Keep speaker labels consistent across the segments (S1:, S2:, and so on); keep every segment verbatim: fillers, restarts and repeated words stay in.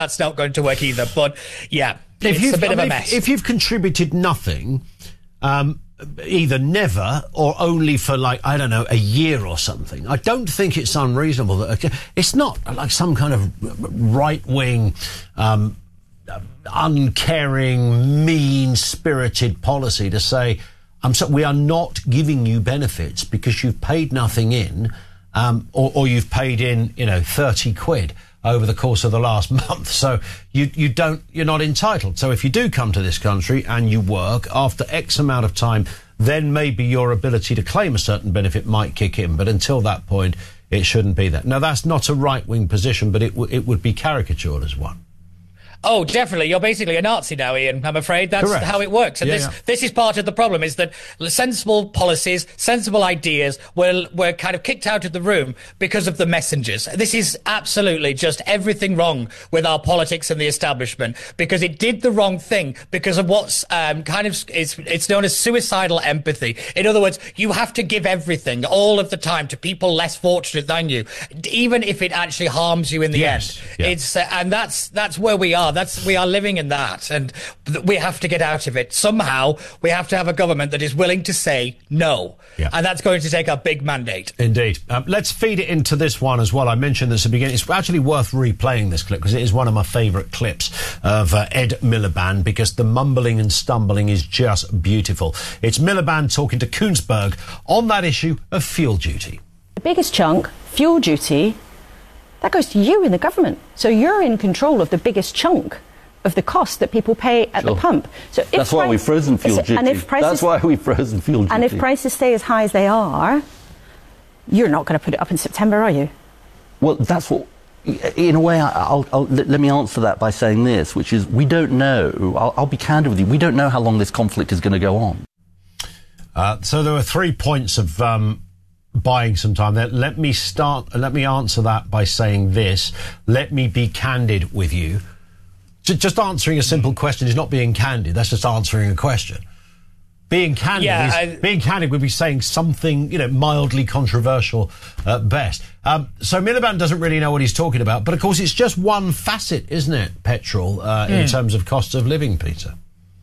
S1: that's not going to work either. But yeah,
S2: if
S1: it's a bit
S2: I
S1: of a
S2: mean,
S1: mess.
S2: If, if you've contributed nothing, um, either never or only for, like, I don't know, a year or something, I don't think it's unreasonable that it's not like some kind of right-wing, um, uncaring, mean-spirited policy to say, I'm so, we are not giving you benefits because you've paid nothing in, um, or, or you've paid in, you know, thirty quid over the course of the last month. So you, you don't, you're not entitled. So if you do come to this country and you work after X amount of time, then maybe your ability to claim a certain benefit might kick in. But until that point, it shouldn't be that. Now, that's not a right-wing position, but it, w it would be caricatured as one.
S1: Oh, definitely. You're basically a Nazi now, Ian. I'm afraid that's
S2: Correct.
S1: how it works. And
S2: yeah,
S1: this
S2: yeah.
S1: this is part of the problem, is that sensible policies, sensible ideas were, were kind of kicked out of the room because of the messengers. This is absolutely just everything wrong with our politics and the establishment, because it did the wrong thing because of what's um, kind of, it's, it's known as suicidal empathy. In other words, you have to give everything all of the time to people less fortunate than you, even if it actually harms you in the
S2: yes.
S1: end.
S2: Yeah.
S1: It's uh, and that's that's where we are. That's we are living in that, and th we have to get out of it somehow. We have to have a government that is willing to say no,
S2: yeah.
S1: and that's going to take a big mandate.
S2: Indeed. Um, let's feed it into this one as well. I mentioned this at the beginning. It's actually worth replaying this clip because it is one of my favourite clips of uh, Ed Miliband, because the mumbling and stumbling is just beautiful. It's Miliband talking to Koonsberg on that issue of fuel duty.
S3: The biggest chunk, fuel duty, that goes to you in the government. So you're in control of the biggest chunk of the cost that people pay at
S4: sure.
S3: the pump. So if
S4: That's why we've frozen fuel duty.
S3: And if prices,
S4: That's why we've frozen fuel duty.
S3: And if prices stay as high as they are, you're not going to put it up in September, are you?
S4: Well, that's what... In a way, I'll, I'll, let me answer that by saying this, which is we don't know. I'll, I'll be candid with you. We don't know how long this conflict is going to go on.
S2: Uh, so there were three points of um, buying some time there. Let me start. Let me answer that by saying this. Let me be candid with you. Just answering a simple question is not being candid. That's just answering a question. Being candid,
S1: yeah,
S2: is,
S1: I,
S2: being candid would be saying something, you know, mildly controversial at best. Um, so Miliband doesn't really know what he's talking about. But, of course, it's just one facet, isn't it, petrol, uh, mm. in terms of cost of living, Peter?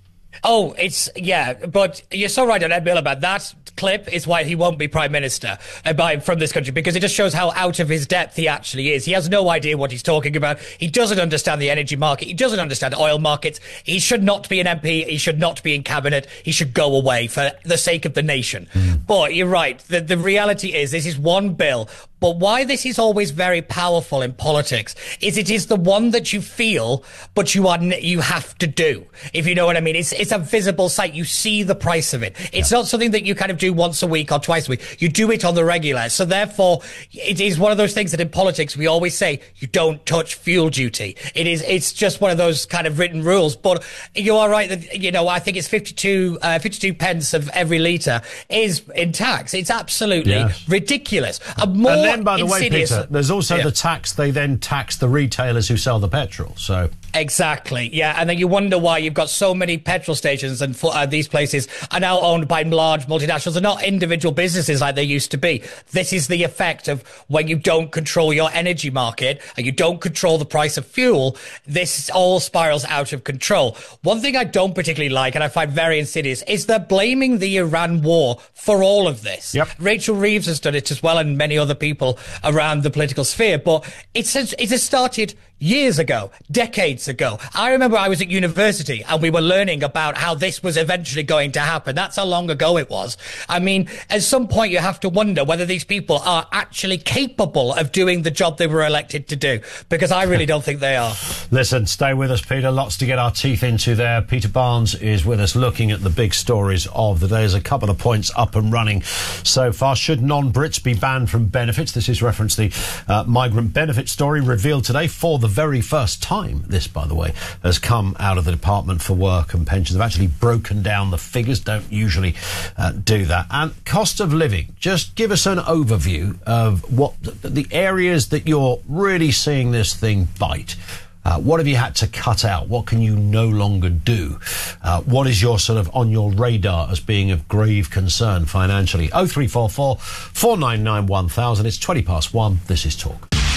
S1: Oh, it's, yeah, but you're so right on Ed Miliband. That clip is why he won't be Prime Minister uh, by, from this country, because it just shows how out of his depth he actually is. He has no idea what he's talking about. He doesn't understand the energy market. He doesn't understand oil markets. He should not be an M P. He should not be in cabinet. He should go away for the sake of the nation. Mm. But you're right. The, the reality is this is one bill. But why this is always very powerful in politics is it is the one that you feel, but you are you have to do, if you know what I mean. It's it's a visible sight. You see the price of it. It's yeah. not something that you kind of do once a week or twice a week. You do it on the regular. So therefore, it is one of those things that in politics we always say you don't touch fuel duty. It is it's just one of those kind of written rules. But you are right that, you know, I think it's fifty-two, uh, fifty-two pence of every litre is in tax. It's absolutely
S2: yes.
S1: ridiculous. A more
S2: And then, by the way,
S1: insidious.
S2: Peter, there's also
S1: yeah.
S2: the tax. They then tax the retailers who sell the petrol. So
S1: exactly, yeah. And then you wonder why you've got so many petrol stations and uh, these places are now owned by large multinationals and not individual businesses like they used to be. This is the effect of when you don't control your energy market and you don't control the price of fuel. This all spirals out of control. One thing I don't particularly like, and I find very insidious, is they're blaming the Iran war for all of this.
S2: Yep.
S1: Rachel Reeves has done it as well, and many other people around the political sphere, but it's it has started years ago, decades ago. I remember I was at university and we were learning about how this was eventually going to happen. That's how long ago it was. I mean, at some point you have to wonder whether these people are actually capable of doing the job they were elected to do, because I really don't think they are.
S2: Listen, stay with us, Peter. Lots to get our teeth into there. Peter Barnes is with us looking at the big stories of the day. There's a couple of points up and running so far. Should non-Brits be banned from benefits? This is reference the uh, migrant benefit story revealed today for the very first time. This, by the way, has come out of the Department for Work and Pensions. They've actually broken down the figures. Don't usually uh, do that. And cost of living. Just give us an overview of what the, the areas that you're really seeing this thing bite. Uh, what have you had to cut out? What can you no longer do? Uh, what is your sort of on your radar as being of grave concern financially? oh three four four, four nine nine, one thousand. It's twenty past one. This is Talk.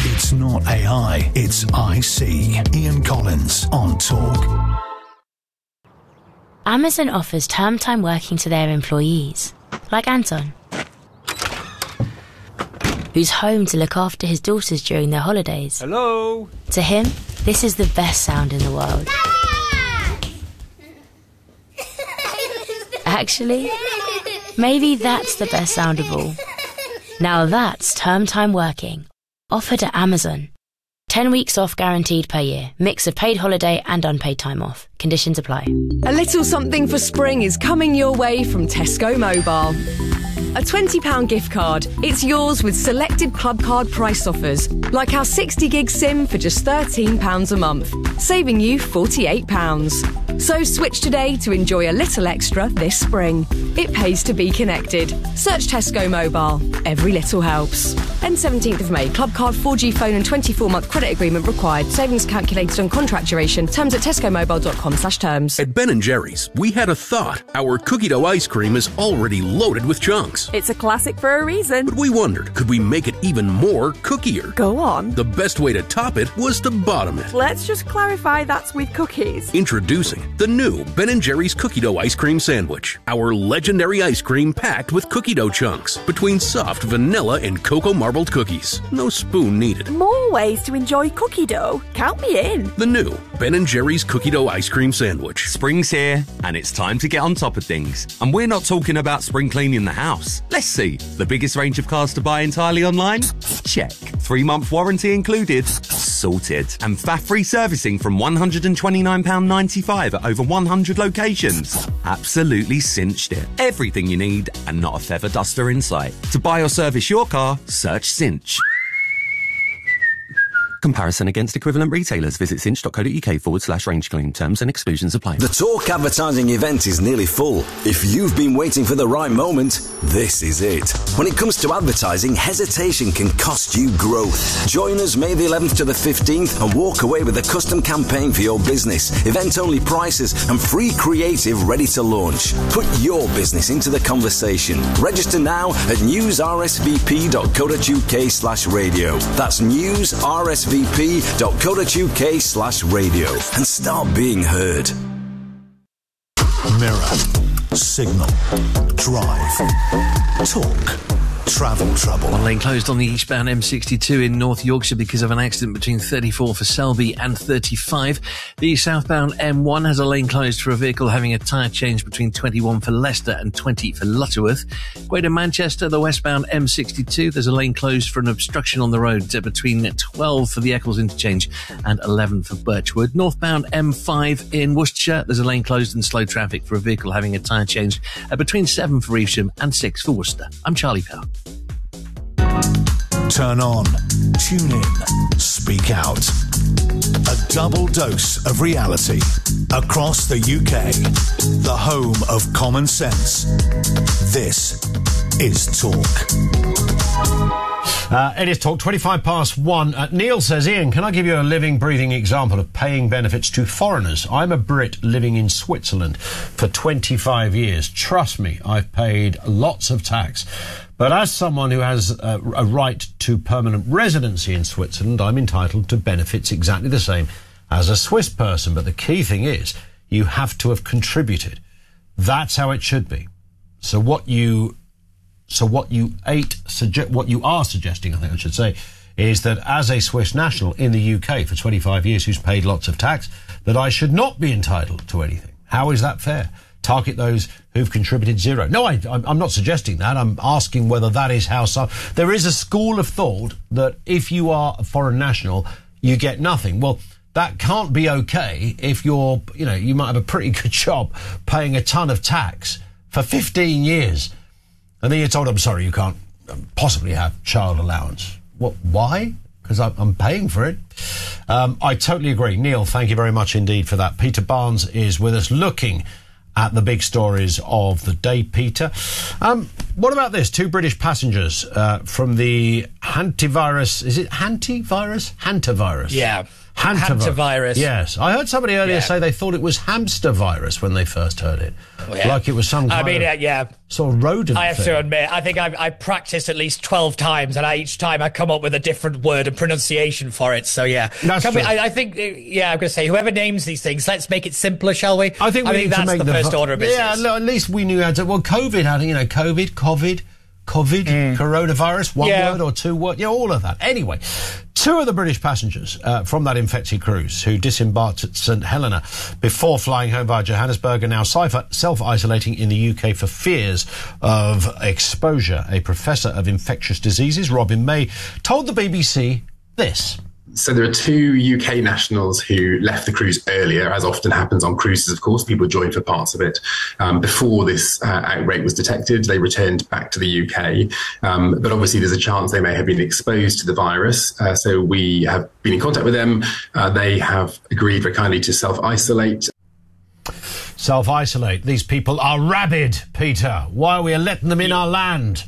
S5: It's not A I, it's I C. Ian Collins on Talk.
S6: Amazon offers term time working to their employees, like Anton, who's home to look after his daughters during their holidays.
S7: Hello?
S6: To him, this is the best sound in the world. Actually, maybe that's the best sound of all. Now that's term time working, offered at Amazon. ten weeks off guaranteed per year. Mix of paid holiday and unpaid time off. Conditions apply.
S8: A little something for spring is coming your way from Tesco Mobile. A twenty pound gift card. It's yours with selected club card price offers, like our sixty gig SIM for just thirteen pounds a month, saving you forty-eight pounds. So switch today to enjoy a little extra this spring. It pays to be connected. Search Tesco Mobile. Every little helps. End seventeenth of May. Club card, four G phone and twenty-four month credit agreement required. Savings calculated on contract duration. Terms at tescomobile.com slash terms.
S9: At Ben and Jerry's, we had a thought. Our cookie dough ice cream is already loaded with chunks.
S10: It's a classic for a reason.
S9: But we wondered, could we make it even more cookier?
S10: Go on.
S9: The best way to top it was to bottom it.
S10: Let's just clarify that's with cookies.
S9: Introducing the new Ben and Jerry's cookie dough ice cream sandwich. Our legendary ice cream packed with cookie dough chunks between soft vanilla and cocoa marbled cookies. No spoon needed.
S10: More ways to enjoy cookie dough. Count me in.
S9: The new Ben and Jerry's cookie dough ice cream sandwich.
S11: Spring's here, and it's time to get on top of things. And we're not talking about spring cleaning the house. Let's see. The biggest range of cars to buy entirely online? Check. Three-month warranty included? Sorted. And F A F-free servicing from one hundred twenty-nine pounds ninety-five at over one hundred locations? Absolutely cinched it. Everything you need and not a feather duster in sight. To buy or service your car, search Cinch. Comparison against equivalent retailers. Visit cinch.co.uk forward slash range claim. Terms and exclusions apply.
S12: The Talk advertising event is nearly full. If you've been waiting for the right moment, this is it. When it comes to advertising, hesitation can cost you growth. Join us May the eleventh to the fifteenth and walk away with a custom campaign for your business, event-only prices and free creative ready to launch. Put your business into the conversation. Register now at newsrsvp.co.uk slash radio. That's newsrsvp.co.uk slash radio and start being heard.
S5: Mirror, Signal, Drive, Talk, Travel Trouble.
S13: One lane closed on the eastbound M sixty-two in North Yorkshire because of an accident between thirty-four for Selby and thirty-five. The southbound M one has a lane closed for a vehicle having a tyre change between twenty-one for Leicester and twenty for Lutterworth. Greater Manchester, the westbound M sixty-two, there's a lane closed for an obstruction on the road between twelve for the Eccles interchange and eleven for Birchwood. Northbound M five in Worcestershire, there's a lane closed and slow traffic for a vehicle having a tyre change between seven for Evesham and six for Worcester. I'm Charlie Powell.
S5: Turn on, tune in, speak out. A double dose of reality across the U K. The home of common sense. This is Talk.
S2: Uh, it is Talk, twenty-five past one. Uh, Neil says, Ian, can I give you a living, breathing example of paying benefits to foreigners? I'm a Brit living in Switzerland for twenty-five years. Trust me, I've paid lots of tax. But as someone who has uh, a right to permanent residency in Switzerland, I'm entitled to benefits exactly the same as a Swiss person. But the key thing is you have to have contributed. That's how it should be. So what you, so what you ate, suge- what you are suggesting, I think I should say, is that as a Swiss national in the U K for twenty-five years who's paid lots of tax, that I should not be entitled to anything. How is that fair? Target those who've contributed zero. No, I, I'm not suggesting that. I'm asking whether that is how some... There is a school of thought that if you are a foreign national, you get nothing. Well, that can't be okay if you're, you know, you might have a pretty good job paying a ton of tax for fifteen years. And then you're told, I'm sorry, you can't possibly have child allowance. What? Why? Because I'm paying for it. Um, I totally agree. Neil, thank you very much indeed for that. Peter Barnes is with us looking at the big stories of the day, Peter. Um, what about this? Two British passengers uh, from the hantavirus, is it hantavirus? Hantavirus.
S1: Yeah. Hantavirus.
S2: Yes. I heard somebody earlier
S1: Yeah.
S2: say they thought it was hamster virus when they first heard it.
S1: Yeah.
S2: Like it was some kind
S1: I mean,
S2: of
S1: uh, yeah.
S2: sort of rodent
S1: I have
S2: thing.
S1: to admit, I think I've, I've practiced at least twelve times, and I, each time I come up with a different word and pronunciation for it. So, yeah.
S2: That's
S1: Can we,
S2: true.
S1: I, I think, uh, yeah, I'm going to say, whoever names these things, let's make it simpler, shall we?
S2: I think we need
S1: that's
S2: to make
S1: the
S2: the
S1: first
S2: vo-
S1: order of business.
S2: Yeah, no, at least we knew how to. Well, COVID had, you know, COVID, COVID, COVID, coronavirus, one
S1: Yeah.
S2: word or two words, yeah, all of that. Anyway, two of the British passengers uh, from that infected cruise who disembarked at St Helena before flying home via Johannesburg are now self-isolating in the U K for fears of exposure. A professor of infectious diseases, Robin May, told the B B C this.
S7: So there are two U K nationals who left the cruise earlier, as often happens on cruises, of course. People join for parts of it. Um, before this uh, outbreak was detected, they returned back to the U K. Um, but obviously there's a chance they may have been exposed to the virus. Uh, so we have been in contact with them. Uh, they have agreed very kindly to self-isolate.
S2: Self-isolate. These people are rabid, Peter. Why are we letting them in our land?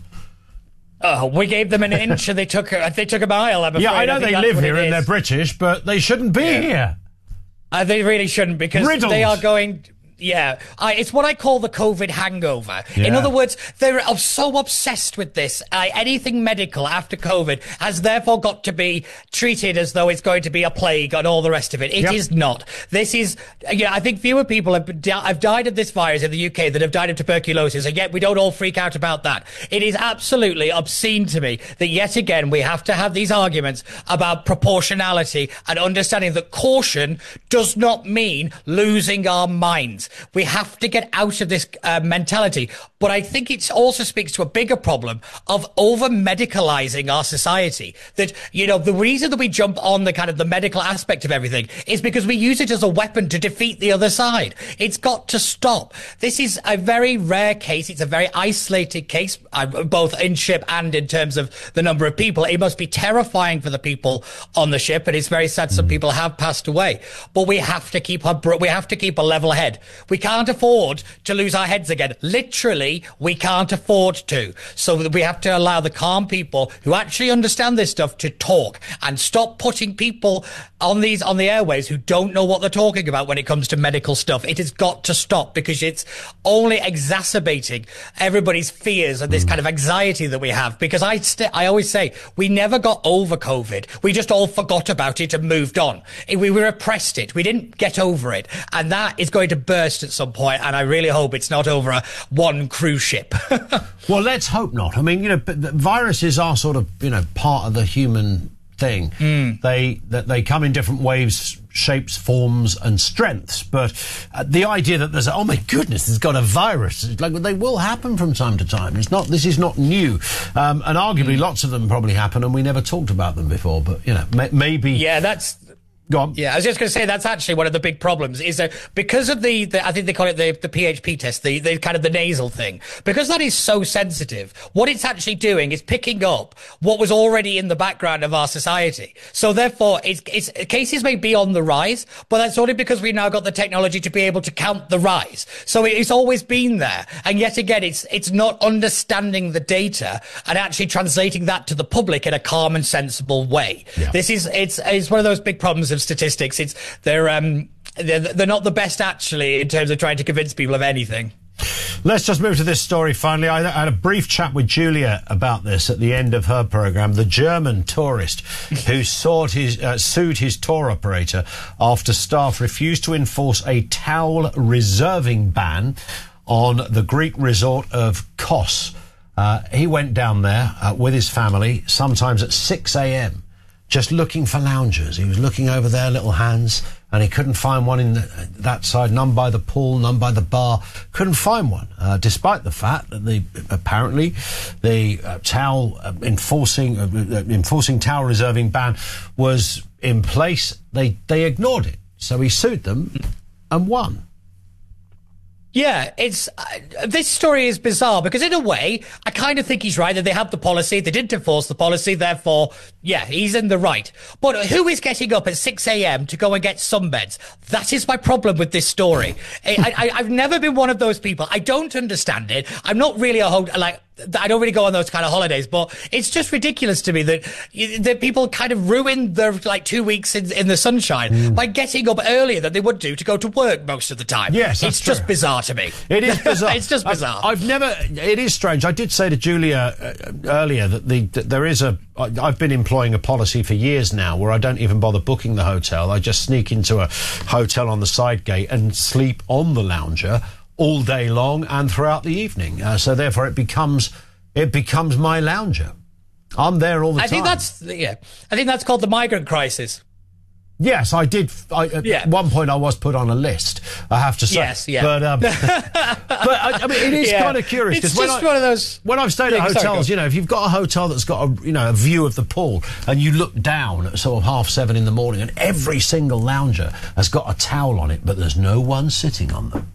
S1: Oh, we gave them an inch and they took a, they took a mile, I'm afraid.
S2: Yeah, I know
S1: think
S2: they
S1: that's
S2: live
S1: what
S2: here
S1: it
S2: and they're
S1: is.
S2: British, but they shouldn't be
S1: Yeah.
S2: here.
S1: Uh, they really shouldn't, because
S2: Riddled.
S1: they are going... Yeah, I, it's what I call the COVID hangover. In
S2: Yeah.
S1: other words, they're uh, so obsessed with this. Uh, anything medical after COVID has therefore got to be treated as though it's going to be a plague and all the rest of it. It is
S2: Yep.
S1: not. This is, yeah, I think fewer people have, di- have died of this virus in the U K than have died of tuberculosis, and yet we don't all freak out about that. It is absolutely obscene to me that yet again we have to have these arguments about proportionality and understanding that caution does not mean losing our minds. We have to get out of this uh, mentality. But I think it also speaks to a bigger problem of over-medicalizing our society. That, you know, the reason that we jump on the kind of the medical aspect of everything is because we use it as a weapon to defeat the other side. It's got to stop. This is a very rare case. It's a very isolated case, uh, both in ship and in terms of the number of people. It must be terrifying for the people on the ship, and it's very sad some people have passed away. But we have to keep our, we have to keep a level head. We can't afford to lose our heads again. Literally, we can't afford to. So we have to allow the calm people who actually understand this stuff to talk and stop putting people on these, on the airways who don't know what they're talking about when it comes to medical stuff. It has got to stop, because it's only exacerbating everybody's fears and this kind of anxiety that we have. Because I, st- I always say, we never got over COVID. We just all forgot about it and moved on. We repressed it. We didn't get over it. And that is going to burst at some point, and I really hope it's not over a one cruise ship.
S2: Well, let's hope not. I mean, you know, but the viruses are sort of, you know, part of the human thing.
S1: Mm.
S2: They that they come in different waves, shapes, forms, and strengths. But uh, the idea that there's, oh my goodness, there's got a virus, it's like they will happen from time to time. It's not. This is not new, um, and arguably lots of them probably happen, and we never talked about them before. But you know, may- maybe.
S1: Yeah, that's.
S2: Go on.
S1: Yeah, I was just going to say that's actually one of the big problems is that because of the, the I think they call it the, the P H P test, the, the kind of the nasal thing, because that is so sensitive, what it's actually doing is picking up what was already in the background of our society. So therefore, it's, it's cases may be on the rise, but that's only because we've now got the technology to be able to count the rise. So it's always been there. And yet again, it's, it's not understanding the data and actually translating that to the public in a calm and sensible way.
S2: Yeah.
S1: This is, it's, it's one of those big problems of statistics. It's they're um they're, they're not the best actually in terms of trying to convince people of anything.
S2: Let's just move to this story finally. I had a brief chat with Julia about this at the end of her programme. The German tourist who sought his, uh, sued his tour operator after staff refused to enforce a towel reserving ban on the Greek resort of Kos. Uh, he went down there uh, with his family, sometimes at six a.m, just looking for loungers. He was looking over their little hands, and he couldn't find one in the, that side, none by the pool, none by the bar. Couldn't find one, uh, despite the fact that the apparently the uh, towel uh, enforcing uh, enforcing towel reserving ban was in place. They they ignored it, so he sued them and won.
S1: Yeah, it's uh, this story is bizarre because in a way, I kind of think he's right that they have the policy, they didn't enforce the policy, therefore, yeah, he's in the right. But who is getting up at six a.m. to go and get sunbeds? That is my problem with this story. I, I, I've never been one of those people. I don't understand it. I'm not really a ho- like I don't really go on those kind of holidays, but it's just ridiculous to me that that people kind of ruin their like two weeks in, in the sunshine mm. by getting up earlier than they would do to go to work most of the time.
S2: Yes, that's
S1: it's just
S2: true.
S1: bizarre to me.
S2: It is bizarre.
S1: It's just bizarre.
S2: I've, I've never. It is strange. I did say to Julia uh, earlier that the that there is a. I, I've been employing a policy for years now where I don't even bother booking the hotel. I just sneak into a hotel on the side gate and sleep on the lounger all day long and throughout the evening. Uh, so therefore, it becomes. It becomes my lounger. I'm there all the
S1: I
S2: time.
S1: think that's yeah. I think that's called the migrant crisis.
S2: Yes, I did. I, at
S1: yeah.
S2: one point, I was put on a list. I have to say.
S1: Yes, yeah.
S2: But, um, but I, I mean, it is
S1: yeah.
S2: kind of curious
S1: It's
S2: when
S1: just
S2: I,
S1: one of those.
S2: When I've stayed
S1: Yeah,
S2: at
S1: sorry,
S2: hotels,
S1: go.
S2: you know, if you've got a hotel that's got a you know a view of the pool, and you look down at sort of half seven in the morning, and every single lounger has got a towel on it, but there's no one sitting on them.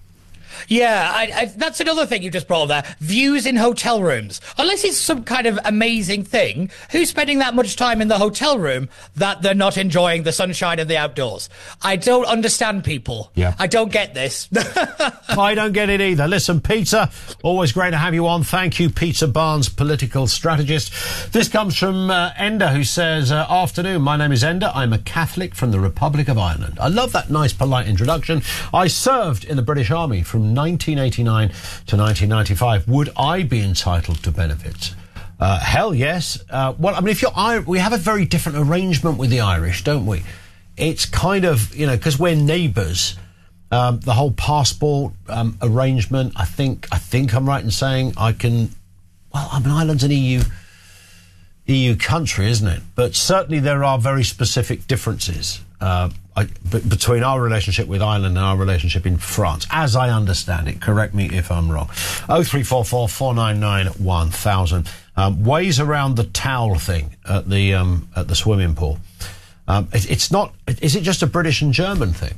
S1: Yeah, I, I, that's another thing you just brought up there. Views in hotel rooms. Unless it's some kind of amazing thing, who's spending that much time in the hotel room that they're not enjoying the sunshine and the outdoors? I don't understand people.
S2: Yeah.
S1: I don't get this.
S2: I don't get it either. Listen, Peter, always great to have you on. Thank you, Peter Barnes, political strategist. This comes from uh, Enda, who says, uh, afternoon, my name is Enda. I'm a Catholic from the Republic of Ireland. I love that nice, polite introduction. I served in the British Army from nineteen eighty-nine to nineteen ninety-five. Would I be entitled to benefits? Uh, hell yes. Uh, well, I mean, if you're Irish, we have a very different arrangement with the Irish, don't we? It's kind of, you know, because we're neighbours. Um, the whole passport um, arrangement, I think, I think I'm right in saying I can. Well, I mean, Ireland's an E U E U country, isn't it? But certainly there are very specific differences uh, I, b- between our relationship with Ireland and our relationship in France, as I understand it. Correct me if I'm wrong. oh three four four, four nine nine, one thousand. Um, ways around the towel thing at the um, at the swimming pool. Um, it, it's not. Is it just a British and German thing?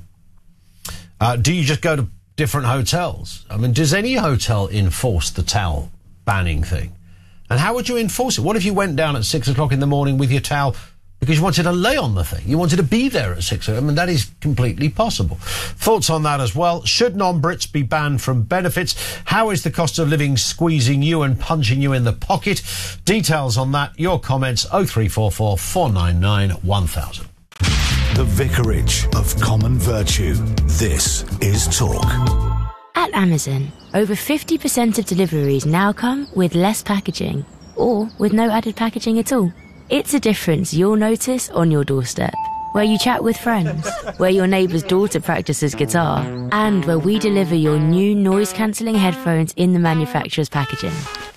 S2: Uh, do you just go to different hotels? I mean, does any hotel enforce the towel banning thing? And how would you enforce it? What if you went down at six o'clock in the morning with your towel because you wanted to lay on the thing? You wanted to be there at six o'clock. I mean, that is completely possible. Thoughts on that as well? Should non-Brits be banned from benefits? How is the cost of living squeezing you and punching you in the pocket? Details on that, your comments, oh three four four, four nine nine, one thousand.
S5: The Vicarage of Common Virtue. This is Talk.
S6: At Amazon, over fifty percent of deliveries now come with less packaging, or with no added packaging at all. It's a difference you'll notice on your doorstep, where you chat with friends, where your neighbour's daughter practices guitar, and where we deliver your new noise-cancelling headphones in the manufacturer's packaging.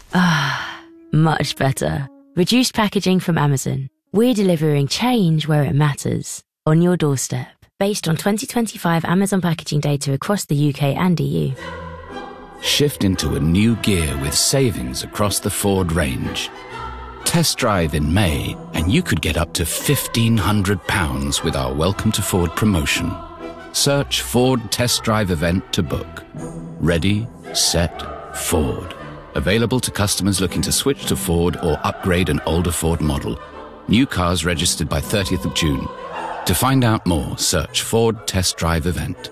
S6: Ah, much better. Reduced packaging from Amazon. We're delivering change where it matters, on your doorstep. Based on twenty twenty-five Amazon packaging data across the U K and E U.
S14: Shift into a new gear with savings across the Ford range. Test drive in May, and you could get up to fifteen hundred pounds with our Welcome to Ford promotion. Search Ford Test Drive event to book. Ready, set, Ford. Available to customers looking to switch to Ford or upgrade an older Ford model. New cars registered by thirtieth of June. To find out more, search Ford Test Drive event.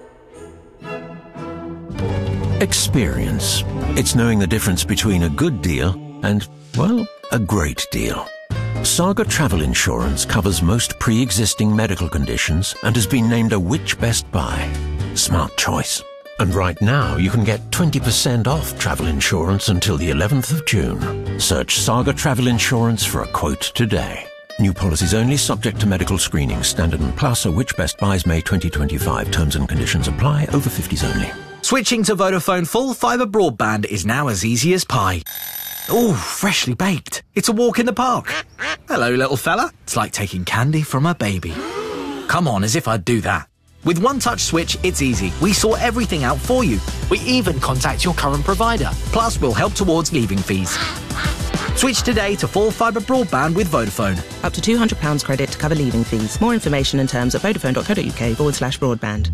S15: Experience. It's knowing the difference between a good deal and, well, a great deal. Saga Travel Insurance covers most pre-existing medical conditions and has been named a Which Best Buy. Smart choice. And right now you can get twenty percent off travel insurance until the eleventh of June. Search Saga Travel Insurance for a quote today. New policies only, subject to medical screening. Standard and Plus or Which Best Buys May twenty twenty-five. Terms and conditions apply. Over fifties only.
S16: Switching to Vodafone full fibre broadband is now as easy as pie. Ooh, freshly baked. It's a walk in the park. Hello, little fella. It's like taking candy from a baby. Come on, as if I'd do that. With One Touch Switch, it's easy. We sort everything out for you. We even contact your current provider. Plus, we'll help towards leaving fees. Switch today to full fibre broadband with Vodafone.
S17: Up to two hundred pounds credit to cover leaving fees. More information and terms at vodafone.co.uk forward slash broadband.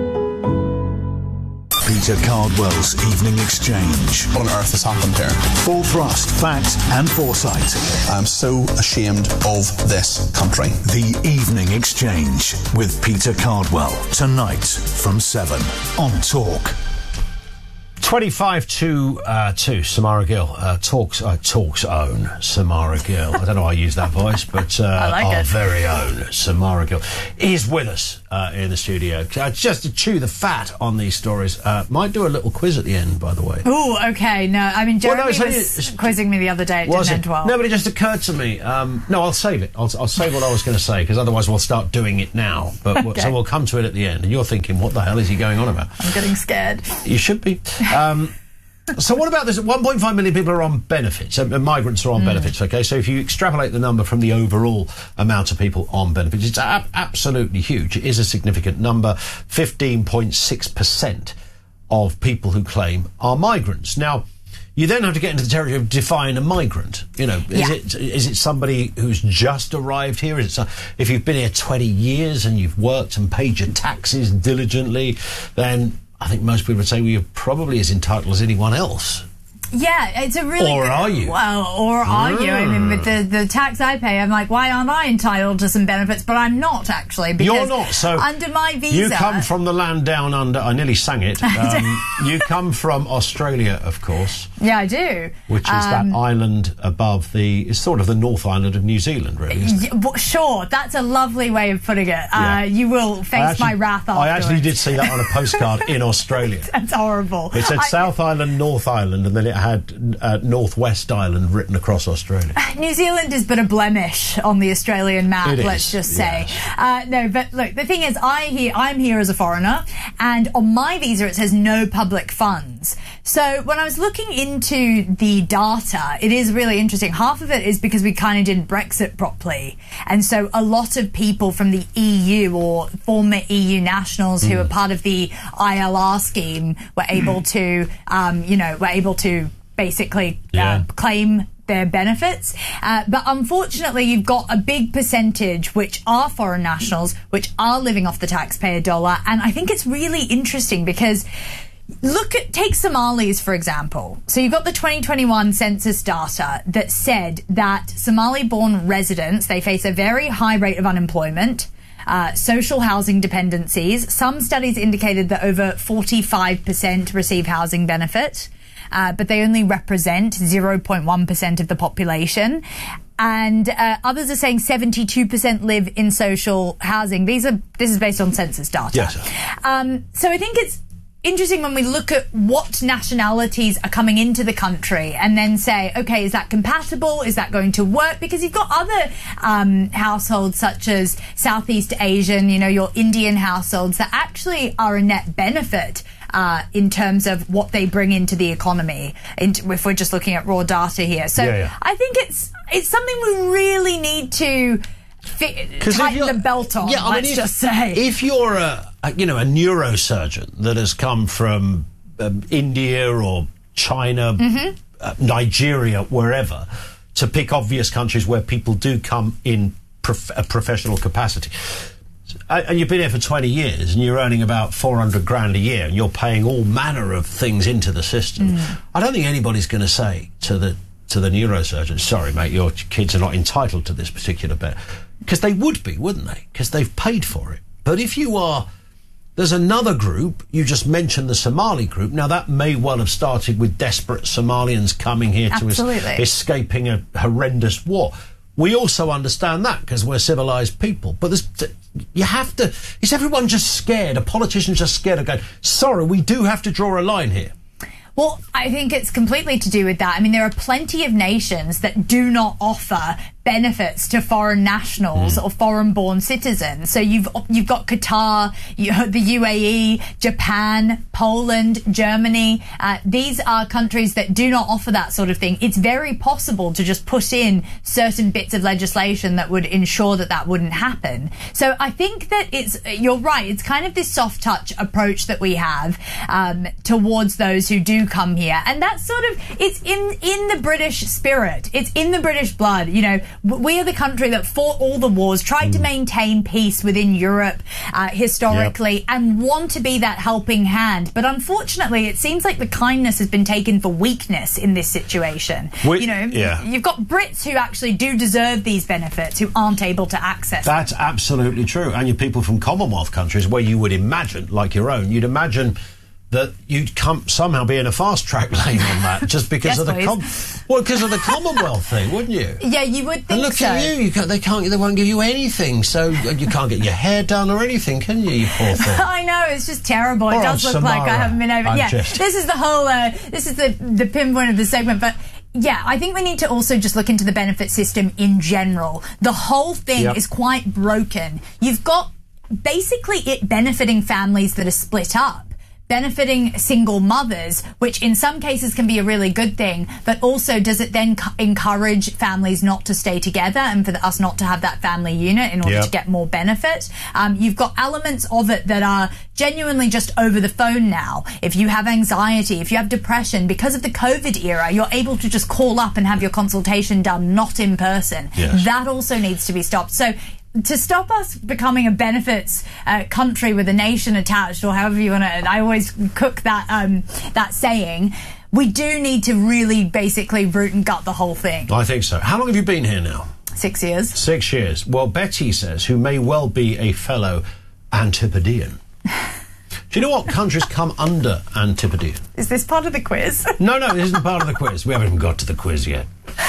S5: Peter Cardwell's Evening Exchange.
S18: What on earth has happened here?
S5: Full thrust, fact and foresight.
S18: I'm so ashamed of this country.
S5: The Evening Exchange with Peter Cardwell. Tonight from seven on Talk.
S2: twenty-five to uh, two, Samara Gill, uh, talks uh, talks own Samara Gill. I don't know why I use that voice, but uh,
S19: I like
S2: our
S19: it.
S2: very own Samara Gill is with us uh, in the studio. Uh, just to chew the fat on these stories. Uh, might do a little quiz at the end, by the way.
S19: Oh, okay. No, I mean, Jeremy
S2: Well, no, it's-
S19: was
S2: it's-
S19: quizzing me the other day. It
S2: Was
S19: didn't
S2: it?
S19: end well.
S2: No, but it just occurred to me. Um, no, I'll save it. I'll, I'll save what I was going to say, because otherwise we'll start doing it now. But we'll-
S19: Okay.
S2: So we'll come to it at the end. And you're thinking, what the hell is he going on about?
S19: I'm getting scared.
S2: You should be. Um, so what about this? one point five million people are on benefits. Uh, migrants are on
S19: Mm.
S2: benefits, okay? So if you extrapolate the number from the overall amount of people on benefits, it's ab- absolutely huge. It is a significant number. fifteen point six percent of people who claim are migrants. Now, you then have to get into the territory of define a migrant. You know, is
S19: Yeah.
S2: it is it somebody who's just arrived here? Is it so, if you've been here twenty years and you've worked and paid your taxes diligently, then I think most people would say, well, you're probably as entitled as anyone else.
S19: Yeah, it's a really
S2: Or
S19: good,
S2: are you?
S19: Well, or are you? I mean, with
S2: Mm.
S19: the, the tax I pay, I'm like, why aren't I entitled to some benefits? But I'm not, actually, because
S2: You're not. So
S19: under my visa...
S2: you come from the land down under. I nearly sang it. Um, you come from Australia, of course,
S19: Yeah, I do.
S2: which is
S19: Um,
S2: that island above the. It's sort of the North Island of New Zealand, really, isn't it?
S19: y- w- Sure, that's a lovely way of putting it. Uh, you will face
S2: I actually-
S19: my wrath afterwards.
S2: I actually did see that on a postcard in Australia.
S19: That's horrible.
S2: It said
S19: I-
S2: South Island, North Island, and then it had uh, Northwest Island written across Australia.
S19: New Zealand is but a blemish on the Australian map,
S2: It is,
S19: let's just say. Uh, no, but look, the thing is, I he, I'm here as a foreigner, and on my visa it says no public funds. So when I was looking into the data, it is really interesting. Half of it is because we kind of didn't Brexit properly. And so a lot of people from the E U or former E U nationals who
S20: Mm.
S19: are part of the I L R scheme were able to, um, you know, were able to basically uh, claim their benefits. Uh, but unfortunately, you've got a big percentage which are foreign nationals, which are living off the taxpayer dollar. And I think it's really interesting because look at, take Somalis, for example. So you've got the twenty twenty-one census data that said that Somali-born residents, they face a very high rate of unemployment, uh, social housing dependencies. Some studies indicated that over forty-five percent receive housing benefit. Uh, but they only represent zero point one percent of the population. And uh, others are saying seventy-two percent live in social housing. These are this is based on census data.
S2: Yes.
S19: Um, so I think it's interesting when we look at what nationalities are coming into the country and then say, okay, is that compatible? Is that going to work? Because you've got other um, households such as Southeast Asian, you know, your Indian households that actually are a net benefit uh, in terms of what they bring into the economy, into, if we're just looking at raw data here. So
S2: Yeah, yeah.
S19: I think it's it's something we really need to fi-
S2: 'Cause if
S19: tighten
S2: you're-
S19: the belt on,
S2: Yeah, I mean,
S19: let's
S2: if-
S19: just say.
S2: If you're a, a you know a neurosurgeon that has come from um, India or China,
S19: Mhm.
S2: uh, Nigeria, wherever, to pick obvious countries where people do come in prof- a professional capacity, uh, and you've been here for twenty years and you're earning about four hundred grand a year and you're paying all manner of things into the system,
S19: Mm.
S2: I don't think anybody's going to say to the to the neurosurgeon, sorry mate, your kids are not entitled to this particular bit. Because they would be, wouldn't they? Because they've paid for it. But if you are... There's another group, you just mentioned the Somali group. Now, that may well have started with desperate Somalians coming here to es-
S19: Absolutely.
S2: escaping a horrendous war. We also understand that because we're civilised people. But there's, you have to... Is everyone just scared? Are politicians just scared of going, sorry, we do have to draw a line here?
S19: Well, I think it's completely to do with that. I mean, there are plenty of nations that do not offer benefits to foreign nationals
S2: Mm.
S19: or foreign-born citizens. So you've you've got Qatar, you, the U A E, Japan, Poland, Germany. Uh, these are countries that do not offer that sort of thing. It's very possible to just put in certain bits of legislation that would ensure that that wouldn't happen. So I think that it's, you're right, it's kind of this soft touch approach that we have um, towards those who do come here. And that's sort of, it's in, in the British spirit. It's in the British blood. You know, w- we are the country that fought all the wars, tried to maintain peace within Europe uh, historically,
S2: Yep.
S19: and want to be that helping hand. But unfortunately, it seems like the kindness has been taken for weakness in this situation.
S2: We-
S19: you know,
S2: yeah.
S19: you've got Brits who actually do deserve these benefits who aren't able to access them.
S2: That's absolutely true. And you're people from Commonwealth countries where you would imagine, like your own, you'd imagine that you'd come somehow be in a fast track lane on that, just because
S19: Yes,
S2: of the
S19: please.
S2: com- well, because of the Commonwealth thing, wouldn't you?
S19: Yeah, you would think
S2: And look
S19: so.
S2: at you, you can't, they can't, they won't give you anything, so you can't get your hair done or anything, can you, you poor thing?
S19: I know, it's just terrible. It
S2: Poor
S19: does
S2: old
S19: look like I
S2: Samara.
S19: haven't been over.
S2: I'm
S19: yeah,
S2: just-
S19: this is the whole. Uh, this is the the pinpoint of the segment, but. Yeah, I think we need to also just look into the benefit system in general. The whole thing
S2: Yep.
S19: is quite broken. You've got basically it benefiting families that are split up, benefiting single mothers, which in some cases can be a really good thing, but also does it then c- encourage families not to stay together and for the, us not to have that family unit in order
S2: Yep.
S19: to get more benefit? Um, you've got elements of it that are genuinely just over the phone now. If you have anxiety, if you have depression, because of the COVID era, you're able to just call up and have your consultation done, not in person.
S2: Yes.
S19: That also needs to be stopped. So to stop us becoming a benefits uh, country with a nation attached, or however you want to, I always cook that um, that saying, we do need to really basically root and gut the whole thing.
S2: I think so. How long have you been here now?
S19: Six years.
S2: Six years. Well, Betty says, who may well be a fellow Antipodean. Do you know what countries come under Antipodean?
S19: Is this part of the quiz?
S2: No, no, this isn't part of the quiz. We haven't even got to the quiz yet.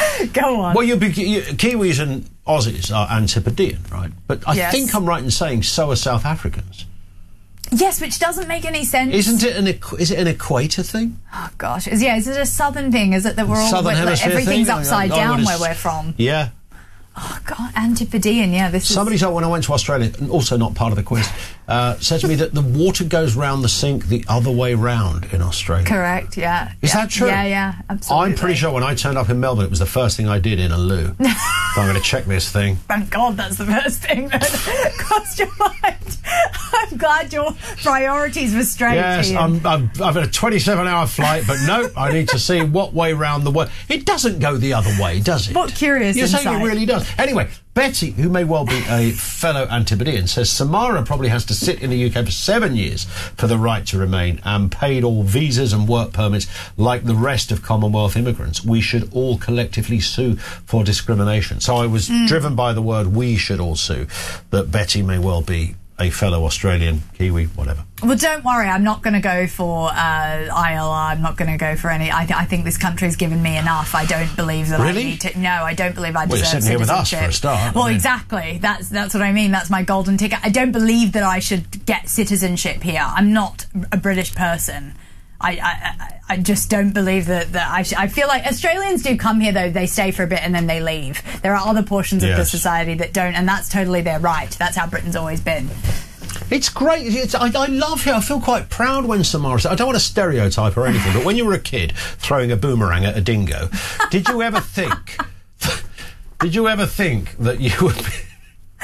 S19: Go on.
S2: Well, you'll be, you, Kiwis and Aussies are Antipodean, right? But I
S19: Yes.
S2: think I'm right in saying so are South Africans.
S19: Yes, which doesn't make any sense.
S2: Isn't it an equ- is it an equator thing?
S19: Oh gosh, is yeah, is it a southern thing? Is it that we're all
S2: Southern
S19: like,
S2: hemisphere
S19: everything's
S2: thing?
S19: upside
S2: I- I
S19: down
S2: would
S19: where
S2: ass-
S19: we're from?
S2: Yeah.
S19: Oh God, Antipodean. Yeah, this
S2: Somebody
S19: is.
S2: told when I went to Australia, and also not part of the quiz, uh, said to me that the water goes round the sink the other way round in Australia.
S19: Correct. Yeah.
S2: Is
S19: yeah.
S2: that true?
S19: Yeah, yeah. Absolutely.
S2: I'm pretty sure when I turned up in Melbourne, it was the first thing I did in a loo. So I'm going to check this thing.
S19: Thank God that's the first thing that crossed your mind. I'm glad your priorities were straight.
S2: Yes,
S19: Ian.
S2: I'm, I'm, I've had a twenty-seven hour flight, but no, I need to see what way round the world. It doesn't go the other way, does it?
S19: What curious
S2: You're saying
S19: insight.
S2: it really does. Anyway, Betty, who may well be a fellow Antipodean, says Samara probably has to sit in the U K for seven years for the right to remain and paid all visas and work permits like the rest of Commonwealth immigrants. We should all collectively sue for discrimination. So I was
S19: Mm.
S2: driven by the word we should all sue, that Betty may well be a fellow Australian, Kiwi, whatever.
S19: Well, don't worry. I'm not going to go for uh, I L R. I'm not going to go for any. I, th- I think this country's given me enough. I don't believe that
S2: Really?
S19: I need to. No, I don't believe I
S2: Well, you're
S19: deserve
S2: sitting here with us
S19: citizenship.
S2: for a start,
S19: Well,
S2: I mean.
S19: exactly. That's that's what I mean. That's my golden ticket. I don't believe that I should get citizenship here. I'm not a British person. I, I, I just don't believe that, that I, sh- I feel like Australians do come here, though. They stay for a bit and then they leave. There are other portions of the
S2: Yes.
S19: society that don't, and that's totally their right. That's how Britain's always been.
S2: It's great. It's, I, I love it. I feel quite proud when Samara said, I don't want to stereotype or anything, but when you were a kid throwing a boomerang at a dingo, did you ever think, did you ever think that you would be,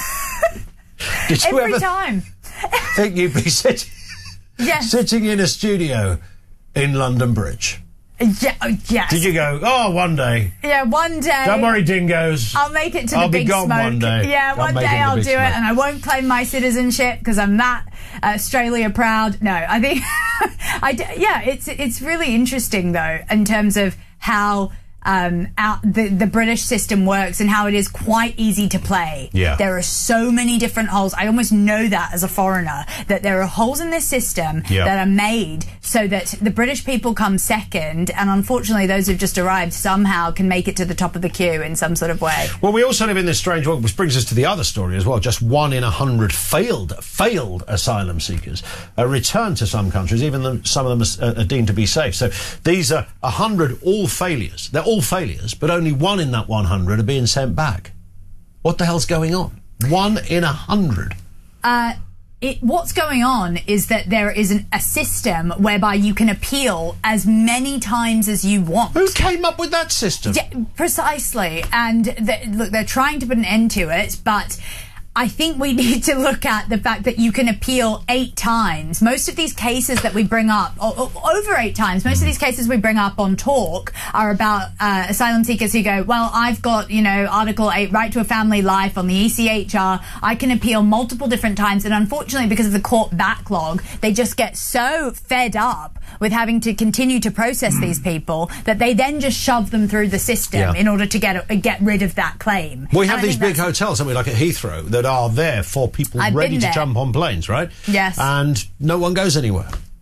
S2: did you
S19: Every
S2: ever
S19: time.
S2: think you'd be sitting,
S19: Yes.
S2: sitting in a studio in London Bridge?
S19: Yeah, oh, yes.
S2: Did you go, oh, one day,
S19: Yeah, one day.
S2: don't worry, dingoes.
S19: I'll make it to
S2: I'll
S19: the
S2: be
S19: big
S2: gone
S19: smoke.
S2: one day.
S19: Yeah,
S2: I'll
S19: one
S2: make
S19: day
S2: it to the
S19: I'll
S2: big
S19: do it,
S2: smoke.
S19: and I won't claim my citizenship because I'm that Australia proud. No, I think, I d- yeah, it's it's really interesting though in terms of how. Um, out, the, the British system works and how it is quite easy to play.
S2: Yeah.
S19: There are so many different holes. I almost know that as a foreigner, that there are holes in this system
S2: Yeah.
S19: that are made so that the British people come second, and unfortunately those who've just arrived somehow can make it to the top of the queue in some sort of way.
S2: Well, we also live in this strange world, which brings us to the other story as well. Just one in a hundred failed failed asylum seekers uh, return to some countries, even though some of them are, uh, are deemed to be safe. So these are a hundred all failures. They're all failures, but only one in that one hundred are being sent back. What the hell's going on? One in a hundred.
S19: Uh, it, what's going on is that there is an, a system whereby you can appeal as many times as you want.
S2: Who came up with that system?
S19: Yeah, precisely. And th- look, they're trying to put an end to it, but I think we need to look at the fact that you can appeal eight times. Most of these cases that we bring up, or, or over eight times, most of these cases we bring up on Talk are about uh, asylum seekers who go, well, I've got, you know, Article eight, right to a family life on the E C H R. I can appeal multiple different times. And unfortunately, because of the court backlog, they just get so fed up with having to continue to process these people that they then just shove them through the system
S2: Yeah.
S19: in order to get get rid of that claim.
S2: We
S19: And
S2: have
S19: I
S2: these
S19: think
S2: big
S19: that's-
S2: hotels, something like at Heathrow, that are there for people
S19: I've
S2: ready
S19: been
S2: to
S19: there.
S2: jump on planes, right?
S19: Yes.
S2: And no one goes anywhere.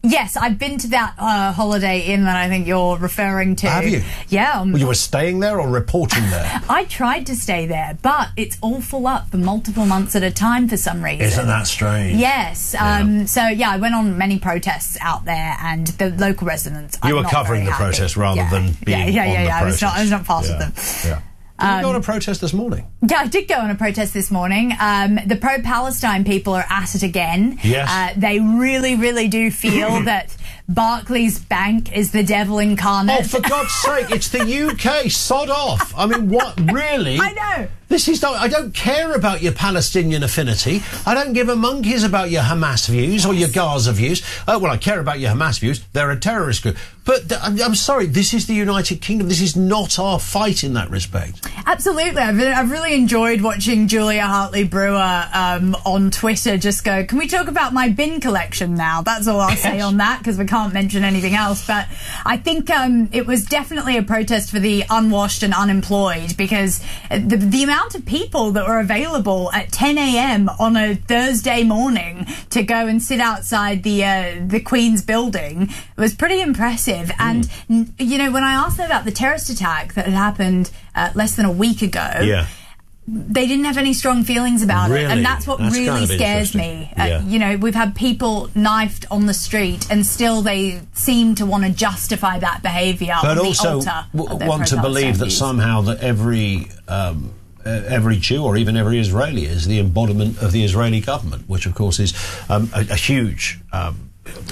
S19: Yes, I've been to that uh, Holiday Inn that I think you're referring to.
S2: Have you?
S19: Yeah. Um,
S2: well, you were staying there or reporting there?
S19: I tried to stay there, but it's all full up for multiple months at a time for some reason.
S2: Isn't that strange?
S19: Yes.
S2: Yeah.
S19: Um, so, yeah, I went on many protests out there, and the local residents
S2: You
S19: are
S2: were
S19: not
S2: covering
S19: very
S2: the
S19: happy.
S2: protest rather
S19: yeah.
S2: than being
S19: yeah, yeah,
S2: on
S19: yeah,
S2: the
S19: yeah. I was
S2: protest.
S19: not, I was not part
S2: yeah.
S19: of them.
S2: Yeah. Did you go on a protest this morning?
S19: Yeah, I did go on a protest this morning. Um, the pro-Palestine people are at it again.
S2: Yes.
S19: Uh, they really, really do feel that Barclays Bank is the devil incarnate.
S2: Oh, for God's sake, it's the U K. Sod off. I mean, what, really?
S19: I know.
S2: This is not, I don't care about your Palestinian affinity. I don't give a monkeys about your Hamas views or your Gaza views. Oh, well, I care about your Hamas views. They're a terrorist group. But th- I'm, I'm sorry, this is the United Kingdom. This is not our fight in that respect.
S19: Absolutely. I've, really, I've really enjoyed watching Julia Hartley-Brewer um, on Twitter just go, can we talk about my bin collection now? That's all I'll yes. say on that, because we can't mention anything else. But I think um, it was definitely a protest for the unwashed and unemployed, because the, the amount of people that were available at ten a.m. on a Thursday morning to go and sit outside the uh, the Queen's building was pretty impressive. Mm. And, you know, when I asked them about the terrorist attack that had happened uh, less than a week ago,
S2: yeah.
S19: they didn't have any strong feelings about
S2: really?
S19: it. And that's what
S2: that's
S19: really
S2: kind of
S19: scares me.
S2: Yeah.
S19: Uh, you know, we've had people knifed on the street and still they seem to want to justify that behaviour
S2: but
S19: on
S2: also
S19: the altar
S2: w-
S19: of their
S2: want to believe that
S19: views.
S2: somehow that every... Um, Uh, every Jew or even every Israeli is the embodiment of the Israeli government, which of course is um, a, a huge um,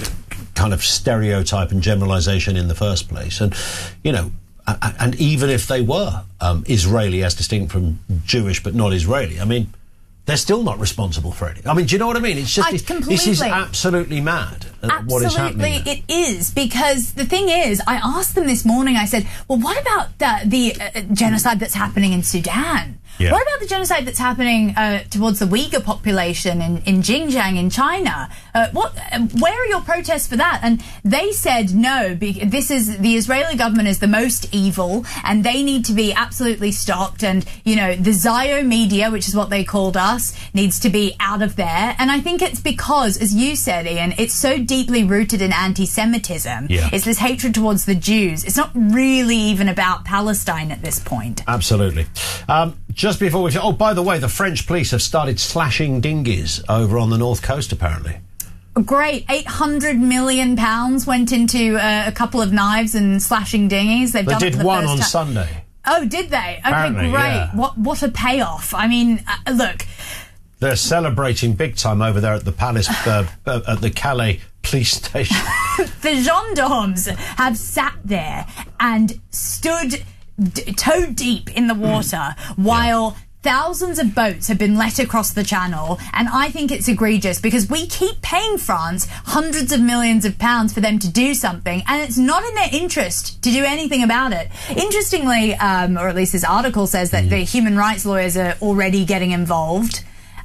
S2: kind of stereotype and generalisation in the first place. And, you know, a- and even if they were um, Israeli as distinct from Jewish but not Israeli, I mean, they're still not responsible for anything. I mean, do you know what I mean? It's just,
S19: I
S2: this,
S19: completely.
S2: this is absolutely mad, uh, what is happening
S19: Absolutely,
S2: there.
S19: it is, because the thing is, I asked them this morning, I said, well, what about the, the uh, genocide that's happening in Sudan?
S2: Yeah.
S19: What about the genocide that's happening uh, towards the Uyghur population in, in Xinjiang in China? Uh, what? Uh, where are your protests for that? And they said no. Be- this is the Israeli government is the most evil, and they need to be absolutely stopped. And you know, the Zio media, which is what they called us, needs to be out of there. And I think it's because, as you said, Ian, it's so deeply rooted in anti-Semitism.
S2: Yeah.
S19: It's this hatred towards the Jews. It's not really even about Palestine at this point.
S2: Absolutely. Um, just before we... Oh, by the way, the French police have started slashing dinghies over on the north coast, apparently.
S19: Great. eight hundred million pounds went into uh, a couple of knives and slashing dinghies. They've
S2: They
S19: done it
S2: did
S19: for the
S2: one
S19: first
S2: on
S19: time.
S2: Sunday.
S19: Oh, did they? Okay,
S2: Apparently,
S19: great.
S2: yeah.
S19: What what a payoff. I mean, uh, look...
S2: They're celebrating big time over there at the Palace, uh, uh, at the Calais police station.
S19: The gendarmes have sat there and stood d- toe deep in the water while... Yeah. Thousands of boats have been let across the channel, and I think it's egregious because we keep paying France hundreds of millions of pounds for them to do something, and it's not in their interest to do anything about it. Interestingly, um, or at least this article says that mm. the human rights lawyers are already getting involved,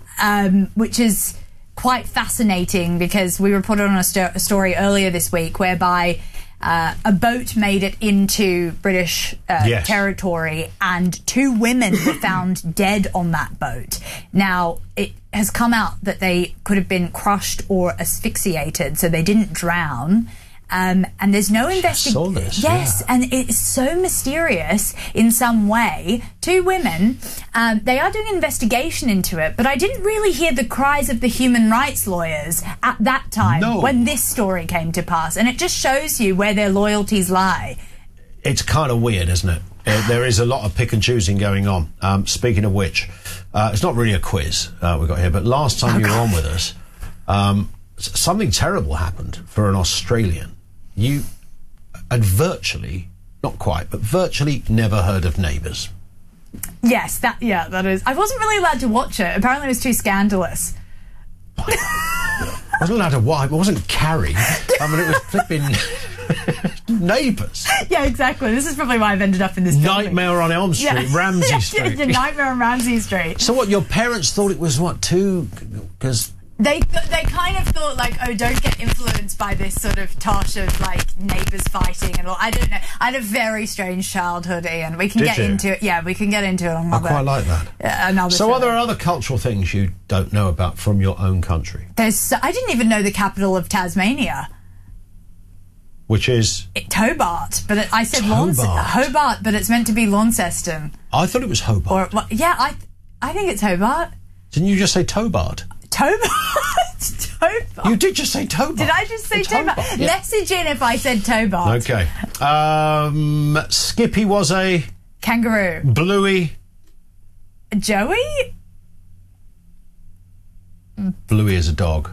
S19: um, which is quite fascinating because we reported on a, sto- a story earlier this week whereby Uh, a boat made it into British uh,
S2: yes.
S19: territory, and two women were found dead on that boat. Now, it has come out that they could have been crushed or asphyxiated, so they didn't drown. Um, and there's no investigation. Yes,
S2: yeah.
S19: and it's so mysterious in some way. Two women, um, they are doing an investigation into it, but I didn't really hear the cries of the human rights lawyers at that time
S2: no.
S19: when this story came to pass. And it just shows you where their loyalties lie.
S2: It's kind of weird, isn't it? Uh, there is a lot of pick and choosing going on. Um, speaking of which, uh, it's not really a quiz uh, we've got here, but last time oh, you were on with us, um, something terrible happened for an Australian. You had virtually, not quite, but virtually never heard of Neighbours.
S19: Yes, that, yeah, that is. I wasn't really allowed to watch it. Apparently it was too scandalous.
S2: I wasn't allowed to watch. It wasn't Carrie. I mean, it was flipping Neighbours.
S19: Yeah, exactly. This is probably why I've ended up in this building.
S2: Nightmare on Elm Street,
S19: yeah.
S2: Ramsey
S19: yeah,
S2: Street.
S19: Yeah, Nightmare on Ramsey Street.
S2: So what, your parents thought it was, what, too... Because...
S19: They th- they kind of thought, like, oh, don't get influenced by this sort of tosh of, like, neighbours fighting and all. I don't know. I had a very strange childhood, Ian. We can
S2: Did
S19: get
S2: you?
S19: into it. Yeah, we can get into it on
S2: I
S19: another...
S2: quite like that.
S19: Uh, another
S2: so
S19: show.
S2: are there other cultural things you don't know about from your own country?
S19: There's... So, I didn't even know the capital of Tasmania.
S2: which is...
S19: It, Hobart, but it, I said Launce-
S2: Hobart.
S19: Hobart, but it's meant to be Launceston.
S2: I thought it was Hobart.
S19: Or well, yeah, I I think it's Hobart.
S2: Didn't you just say Tobart?
S19: Tobart. Tobart.
S2: You did just say Tobart.
S19: Did I just say
S2: It's
S19: Tobart?
S2: Hobart, yeah.
S19: Message in if I said Tobart.
S2: Okay. Um, Skippy was a...
S19: Kangaroo.
S2: Bluey.
S19: Joey?
S2: Bluey is a dog.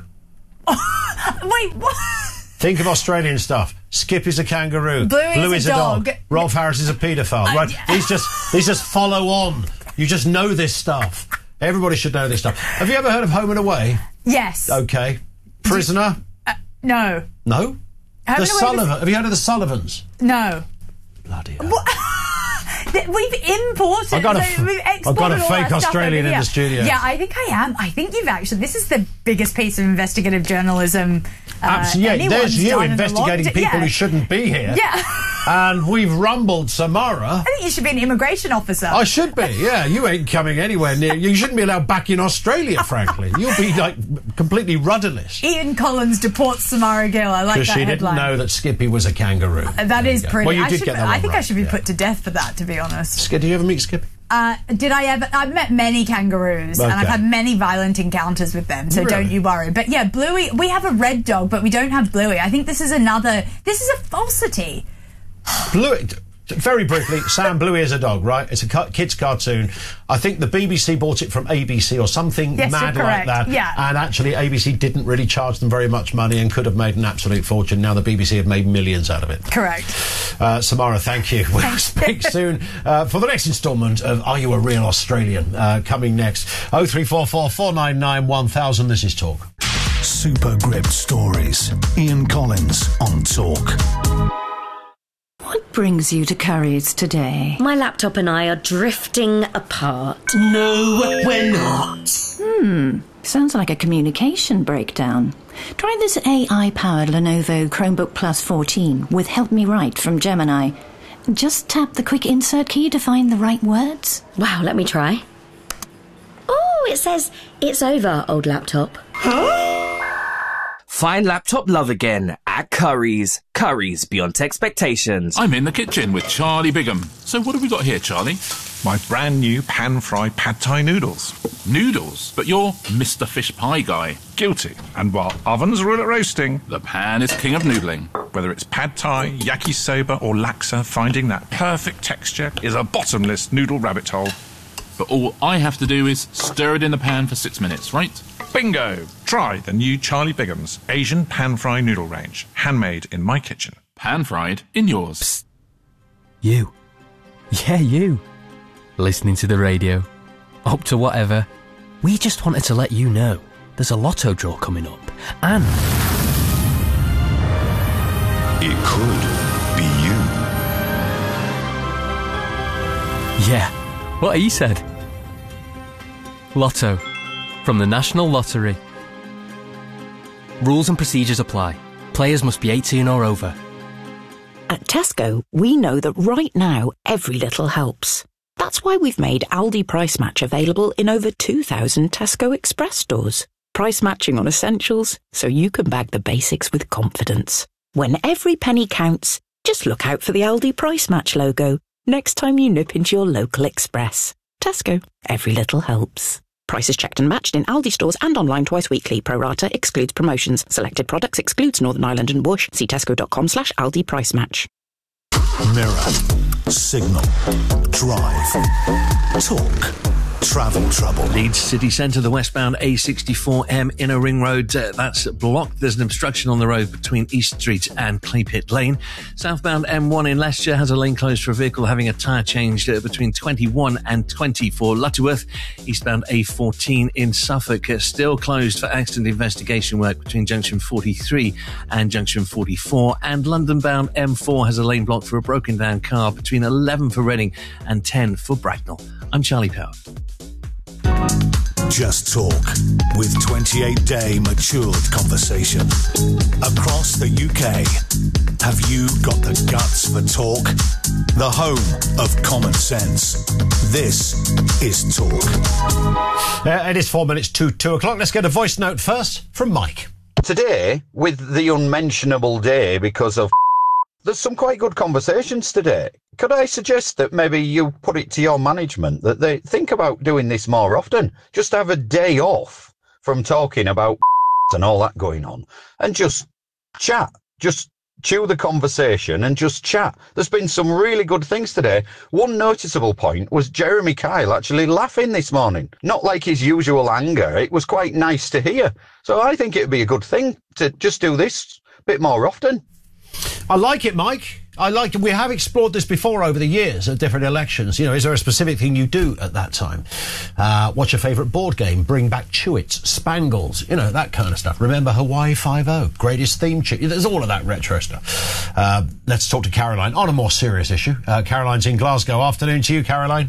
S19: Wait, what?
S2: Think of Australian stuff. Skippy's a kangaroo.
S19: Bluey is
S2: Bluey's
S19: a
S2: a dog.
S19: dog.
S2: Rolf Harris is a paedophile.
S19: Uh,
S2: right?
S19: yeah.
S2: These just these just follow on. You just know this stuff. Everybody should know this stuff. Have you ever heard of Home and Away?
S19: Yes.
S2: Okay. Prisoner?
S19: Uh, no.
S2: No.
S19: Home
S2: the
S19: and Away
S2: Sullivan.
S19: was-
S2: Have you heard of the Sullivans?
S19: No.
S2: Bloody
S19: hell. We've imported.
S2: I got a f-
S19: so we've
S2: I've got a
S19: exported all
S2: fake
S19: our stuff
S2: Australian
S19: over
S2: in
S19: here.
S2: the studio.
S19: Yeah, I think I am. I think you've actually. This is the biggest piece of investigative journalism. Uh,
S2: Absolutely. Yeah, there's
S19: anyone's
S2: you
S19: done in a
S2: investigating
S19: long
S2: people
S19: t- yeah.
S2: who shouldn't be here.
S19: Yeah.
S2: And we've rumbled Samara.
S19: I think you should be an immigration officer.
S2: I should be, yeah. You ain't coming anywhere near. You shouldn't be allowed back in Australia, frankly. You'll be, like, completely rudderless.
S19: Ian Collins deports Samara Gill. I like that
S2: Because she
S19: headline.
S2: didn't know that Skippy was a kangaroo.
S19: Uh, That is
S2: go.
S19: pretty.
S2: Well, you
S19: I
S2: did
S19: should,
S2: get that
S19: I
S2: one
S19: think I
S2: right,
S19: should be
S2: yeah.
S19: put to death for that, to be honest.
S2: Sk- Did you ever meet Skippy?
S19: Uh, did I ever? I've met many kangaroos, and I've
S2: Okay.
S19: had many violent encounters with them. So
S2: Really?
S19: don't you worry. But yeah, Bluey. We have a red dog, but we don't have Bluey. I think this is another. This is a falsity.
S2: Bluey. Very briefly, Sam, Bluey is a dog, right? It's a ca- kids' cartoon. I think the B B C bought it from A B C or something
S19: Yes,
S2: mad
S19: you're
S2: like
S19: correct.
S2: that.
S19: Yeah.
S2: And actually, A B C didn't really charge them very much money and could have made an absolute fortune. Now the B B C have made millions out of it.
S19: Correct.
S2: Uh, Samara, thank you. We'll speak soon uh, for the next instalment of Are You a Real Australian? Uh, coming next. oh three four four, four nine nine, one thousand. This is Talk.
S5: Super Gripped Stories. Ian Collins on Talk.
S20: What brings you to Curry's today?
S21: My laptop and I are drifting apart.
S20: No, we're not. Hmm. Sounds like a communication breakdown. Try this A I-powered Lenovo Chromebook Plus fourteen with Help Me Write from Gemini. Just tap the quick insert key to find the right words.
S21: Wow, let me try. Oh, it says, it's over, old laptop.
S22: Find laptop love again at Curry's. Curry's beyond expectations.
S23: I'm in the kitchen with Charlie Bigham. So what have we got here, Charlie?
S24: My brand new pan-fried pad thai noodles.
S23: Noodles? But you're Mister Fish Pie guy.
S24: Guilty. And while ovens rule at roasting,
S23: The pan is king of noodling.
S24: whether it's pad thai, yakisoba or laksa, finding that perfect texture is a bottomless noodle rabbit hole.
S23: But all I have to do is stir it in the pan for six minutes, right?
S24: Bingo! Try the new Charlie Bigham's Asian pan-fried noodle range. Handmade in my kitchen.
S23: Pan-fried in yours. Psst.
S25: You. Yeah, you. Listening to the radio. Up to whatever. We just wanted to let you know there's a lotto draw coming up. And
S5: It could be you.
S25: yeah, what he said. Lotto. From the National Lottery. Rules and procedures apply. Players must be eighteen or over.
S26: At Tesco, we know that right now, every little helps. That's why we've made Aldi Price Match available in over two thousand Tesco Express stores. Price matching on essentials, so you can bag the basics with confidence. When every penny counts, just look out for the Aldi Price Match logo next time you nip into your local Express. Tesco, every little helps. Prices checked and matched in Aldi stores and online twice weekly. Pro rata excludes promotions. Selected products excludes Northern Ireland and Bush. See tesco.com slash Aldi Price Match.
S5: Mirror, Signal, Drive, Talk, Travel Trouble.
S13: Leeds city centre, the westbound A sixty-four M Inner Ring Road, uh, that's blocked. There's an obstruction on the road between East Street and Claypit Lane. Southbound M one in Leicester has a lane closed for a vehicle having a tyre changed uh, between twenty-one and twenty-four. Lutterworth, eastbound A fourteen in Suffolk, uh, still closed for accident investigation work between junction forty-three and junction forty-four. And London-bound M four has a lane blocked for a broken down car between eleven for Reading and ten for Bracknell. I'm Charlie Power.
S5: Just Talk with twenty-eight day matured conversation. Across the U K, have you got the guts for talk? The home of common sense. This is Talk.
S2: Uh, it is four minutes to two o'clock. Let's get a voice note first from Mike.
S27: Today, with the unmentionable day because of
S3: there's some quite good conversations today. Could I suggest that maybe you put it to your management that they think about doing this more often? Just have a day off from talking about and all that going on and just chat. Just chew the conversation and just chat. There's been some really good things today. One noticeable point was Jeremy Kyle actually laughing this morning. Not like his usual anger. It was quite nice to hear. So I think it'd be a good thing to just do this a bit more often.
S2: I like it, Mike. I like it. We have explored this before over the years at different elections. You know, is there a specific thing you do at that time? Uh, what's your favourite board game? Bring back Chewits, Spangles, you know, that kind of stuff. Remember Hawaii Five-O, greatest theme tune. There's all of that retro stuff. Uh, let's talk to Caroline on a more serious issue. Uh, Caroline's in Glasgow. Afternoon to you, Caroline.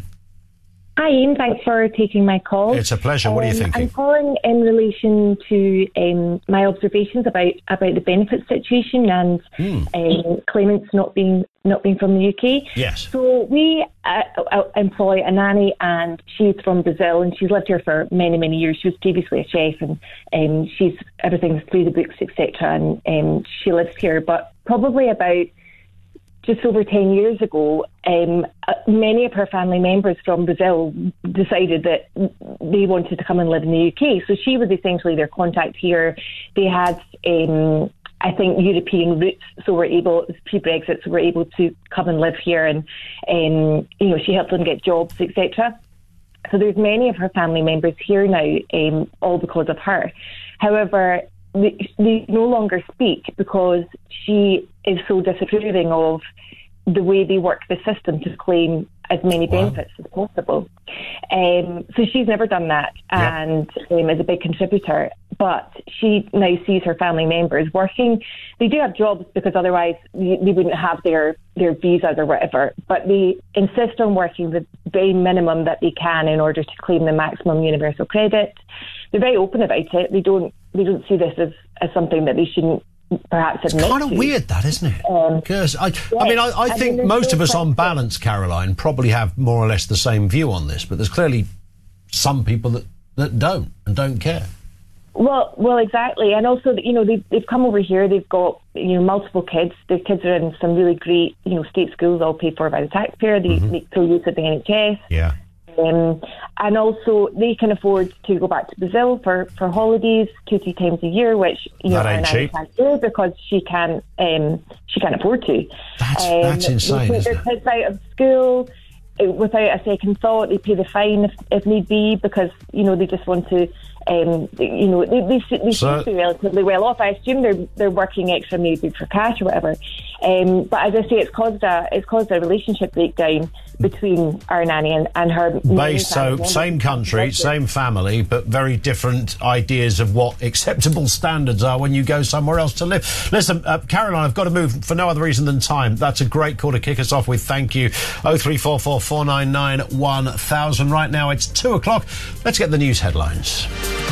S4: Hi, Ian. Thanks for taking my call.
S2: It's a pleasure. What um, are you thinking?
S4: I'm calling in relation to um, my observations about, about the benefits situation and hmm. um, claimants not being not being from the U K.
S2: Yes.
S4: So we uh, uh, employ a nanny, and she's from Brazil, and she's lived here for many, many years. She was previously a chef, and um, she's everything's through the books, et cetera. And um, she lives here, but probably about just over ten years ago, um, many of her family members from Brazil decided that they wanted to come and live in the U K. So she was essentially their contact here. They had, um, I think, European roots, so were able, it was pre-Brexit, so were able to come and live here, and um, you know, she helped them get jobs, et cetera. So there's many of her family members here now, um, all because of her. However, they, they no longer speak because she is so disapproving of the way they work the system to claim as many wow. benefits as possible. Um, so she's never done that, and yep. um, is a big contributor. But she now sees her family members working. They do have jobs because otherwise they, they wouldn't have their, their visas or whatever. But they insist on working the very minimum that they can in order to claim the maximum universal credit. They're very open about it. They don't they don't see this as, as something that they shouldn't perhaps admit.
S2: It's kind of
S4: to.
S2: weird, that, isn't it? Because um, I, yeah, I mean, I, I think I mean, most of us, on balance, Caroline, probably have more or less the same view on this. But there's clearly some people that, that don't and don't care.
S4: Well, well, exactly, and also, you know, they've they've come over here. They've got, you know, multiple kids. Their kids are in some really great, you know, state schools, all paid for by the taxpayer. They
S2: Mm-hmm.
S4: make full use of the N H S.
S2: Yeah.
S4: Um, and also, they can afford to go back to Brazil for, for holidays two, three times a year, which you
S2: That
S4: know
S2: ain't
S4: our
S2: cheap.
S4: can't do because she can't um, she can't afford to.
S2: That's
S4: um,
S2: that's insane.
S4: They take
S2: Isn't
S4: their
S2: it?
S4: kids out of school uh, without a second thought. They pay the fine if, if need be because you know they just want to. Um, you know, they, they, they
S2: So-
S4: seem to be relatively well off. I assume they're they're working extra maybe for cash or whatever. Um, but as I say, it's caused a it's caused a relationship breakdown between our nanny and, and her.
S2: Based, so same country, same family, but very different ideas of what acceptable standards are when you go somewhere else to live. Listen, uh, Caroline, I've got to move for no other reason than time. That's a great call to kick us off with. Thank you. oh three four four, four nine nine, one thousand. Right now it's two o'clock. Let's get the news headlines.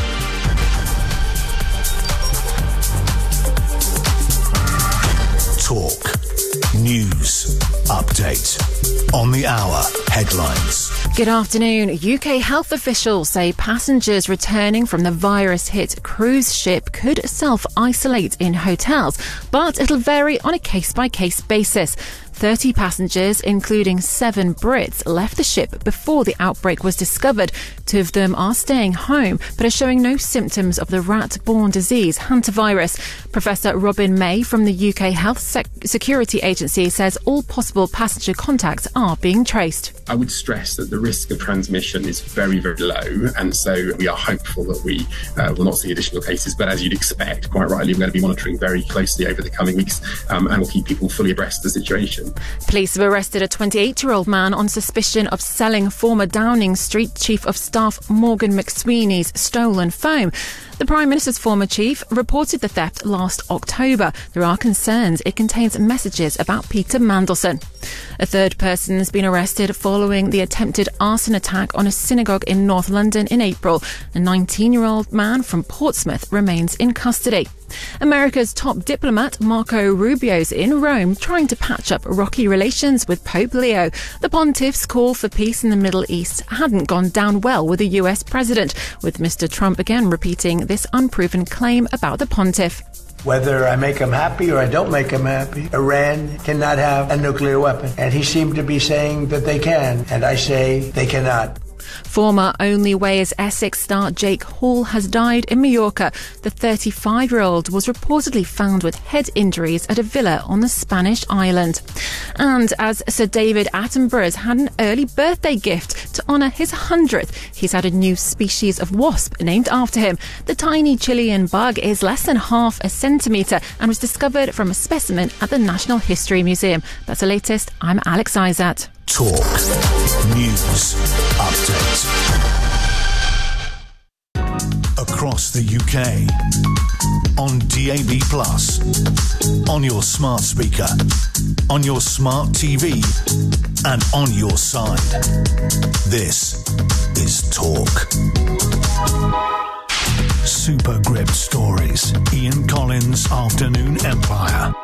S5: Talk. News. Update. On the hour. Headlines.
S8: Good afternoon. U K health officials say passengers returning from the virus-hit cruise ship could self-isolate in hotels, but it'll vary on a case-by-case basis. thirty passengers, including seven Brits, left the ship before the outbreak was discovered. Two of them are staying home, but are showing no symptoms of the rat-borne disease, hantavirus. Professor Robin May from the U K Health Sec- Security Agency says all possible passenger contacts are being traced.
S9: I would stress that the risk of transmission is very, very low, and so we are hopeful that we uh, will not see additional cases. But as you'd expect, quite rightly, we're going to be monitoring very closely over the coming weeks, um, and we'll keep people fully abreast of the situation.
S8: Police have arrested a twenty-eight-year-old man on suspicion of selling former Downing Street Chief of Staff Morgan McSweeney's stolen phone. The Prime Minister's former chief reported the theft last October. There are concerns it contains messages about Peter Mandelson. A third person has been arrested following the attempted arson attack on a synagogue in North London in April. A nineteen-year-old man from Portsmouth remains in custody. America's top diplomat Marco Rubio's in Rome trying to patch up rocky relations with Pope Leo. The pontiff's call for peace in the Middle East hadn't gone down well with the U S president, with Mister Trump again repeating this unproven claim about the pontiff.
S1: Whether I make him happy or I don't make him happy, Iran cannot have a nuclear weapon. And he seemed to be saying that they can, and I say they cannot.
S8: Former Only Way is Essex star Jake Hall has died in Mallorca. The thirty-five-year-old was reportedly found with head injuries at a villa on the Spanish island. And as Sir David Attenborough has had an early birthday gift to honour his hundredth, he's had a new species of wasp named after him. The tiny Chilean bug is less than half a centimetre and was discovered from a specimen at the National History Museum. That's the latest. I'm Alex Izat.
S5: Talk News Update. Across the U K, on D A B plus, on your smart speaker, on your smart T V, and on your side. This is Talk. Super Grip Stories. Ian Collins' Afternoon Empire.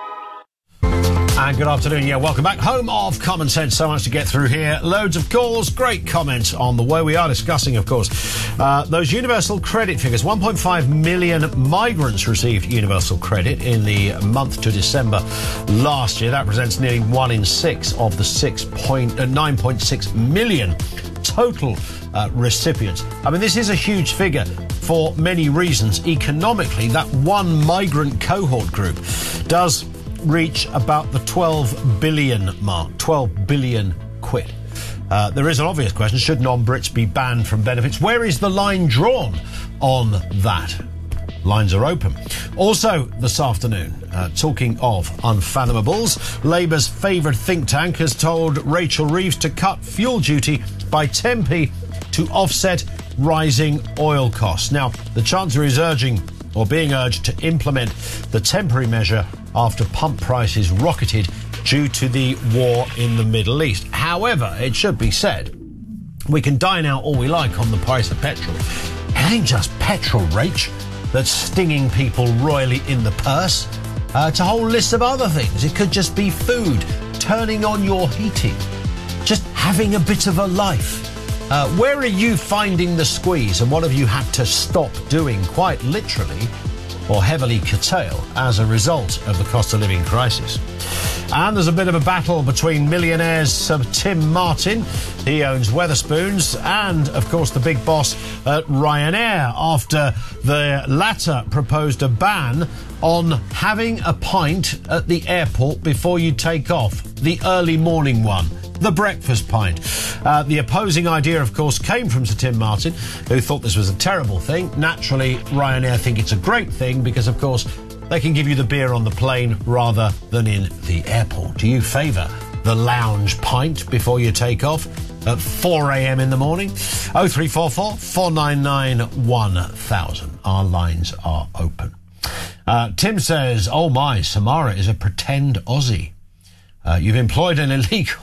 S2: And good afternoon. Yeah, welcome back. Home of Common Sense. So much to get through here. Loads of calls. Great comments on the way. We are discussing, of course, uh, those universal credit figures. one point five million migrants received universal credit in the month to December last year. That represents nearly one in six of the six point, uh, nine point six million total uh, recipients. I mean, this is a huge figure for many reasons. Economically, that one migrant cohort group does reach about the twelve billion mark, twelve billion quid. Uh, there is an obvious question, should non-Brits be banned from benefits? Where is the line drawn on that? Lines are open. Also this afternoon, uh, talking of unfathomable, Labour's favoured think tank has told Rachel Reeves to cut fuel duty by ten p to offset rising oil costs. Now, the Chancellor is urging or being urged to implement the temporary measure after pump prices rocketed due to the war in the Middle East. However, it should be said, we can dine out all we like on the price of petrol. It ain't just petrol, Rach, that's stinging people royally in the purse. Uh, it's a whole list of other things. It could just be food, turning on your heating, just having a bit of a life. Uh, where are you finding the squeeze, and what have you had to stop doing, quite literally, or heavily curtail as a result of the cost of living crisis? And there's a bit of a battle between millionaires Sir Tim Martin, he owns Wetherspoons, and, of course, the big boss at Ryanair, after the latter proposed a ban on having a pint at the airport before you take off, the early morning one. The breakfast pint. Uh, the opposing idea, of course, came from Sir Tim Martin, who thought this was a terrible thing. Naturally, Ryanair think it's a great thing because, of course, they can give you the beer on the plane rather than in the airport. Do you favour the lounge pint before you take off at four a.m. in the morning? oh three four four, four nine nine, one thousand. Our lines are open. Uh, Tim says, oh my, Samara is a pretend Aussie. Uh, you've employed an illegal...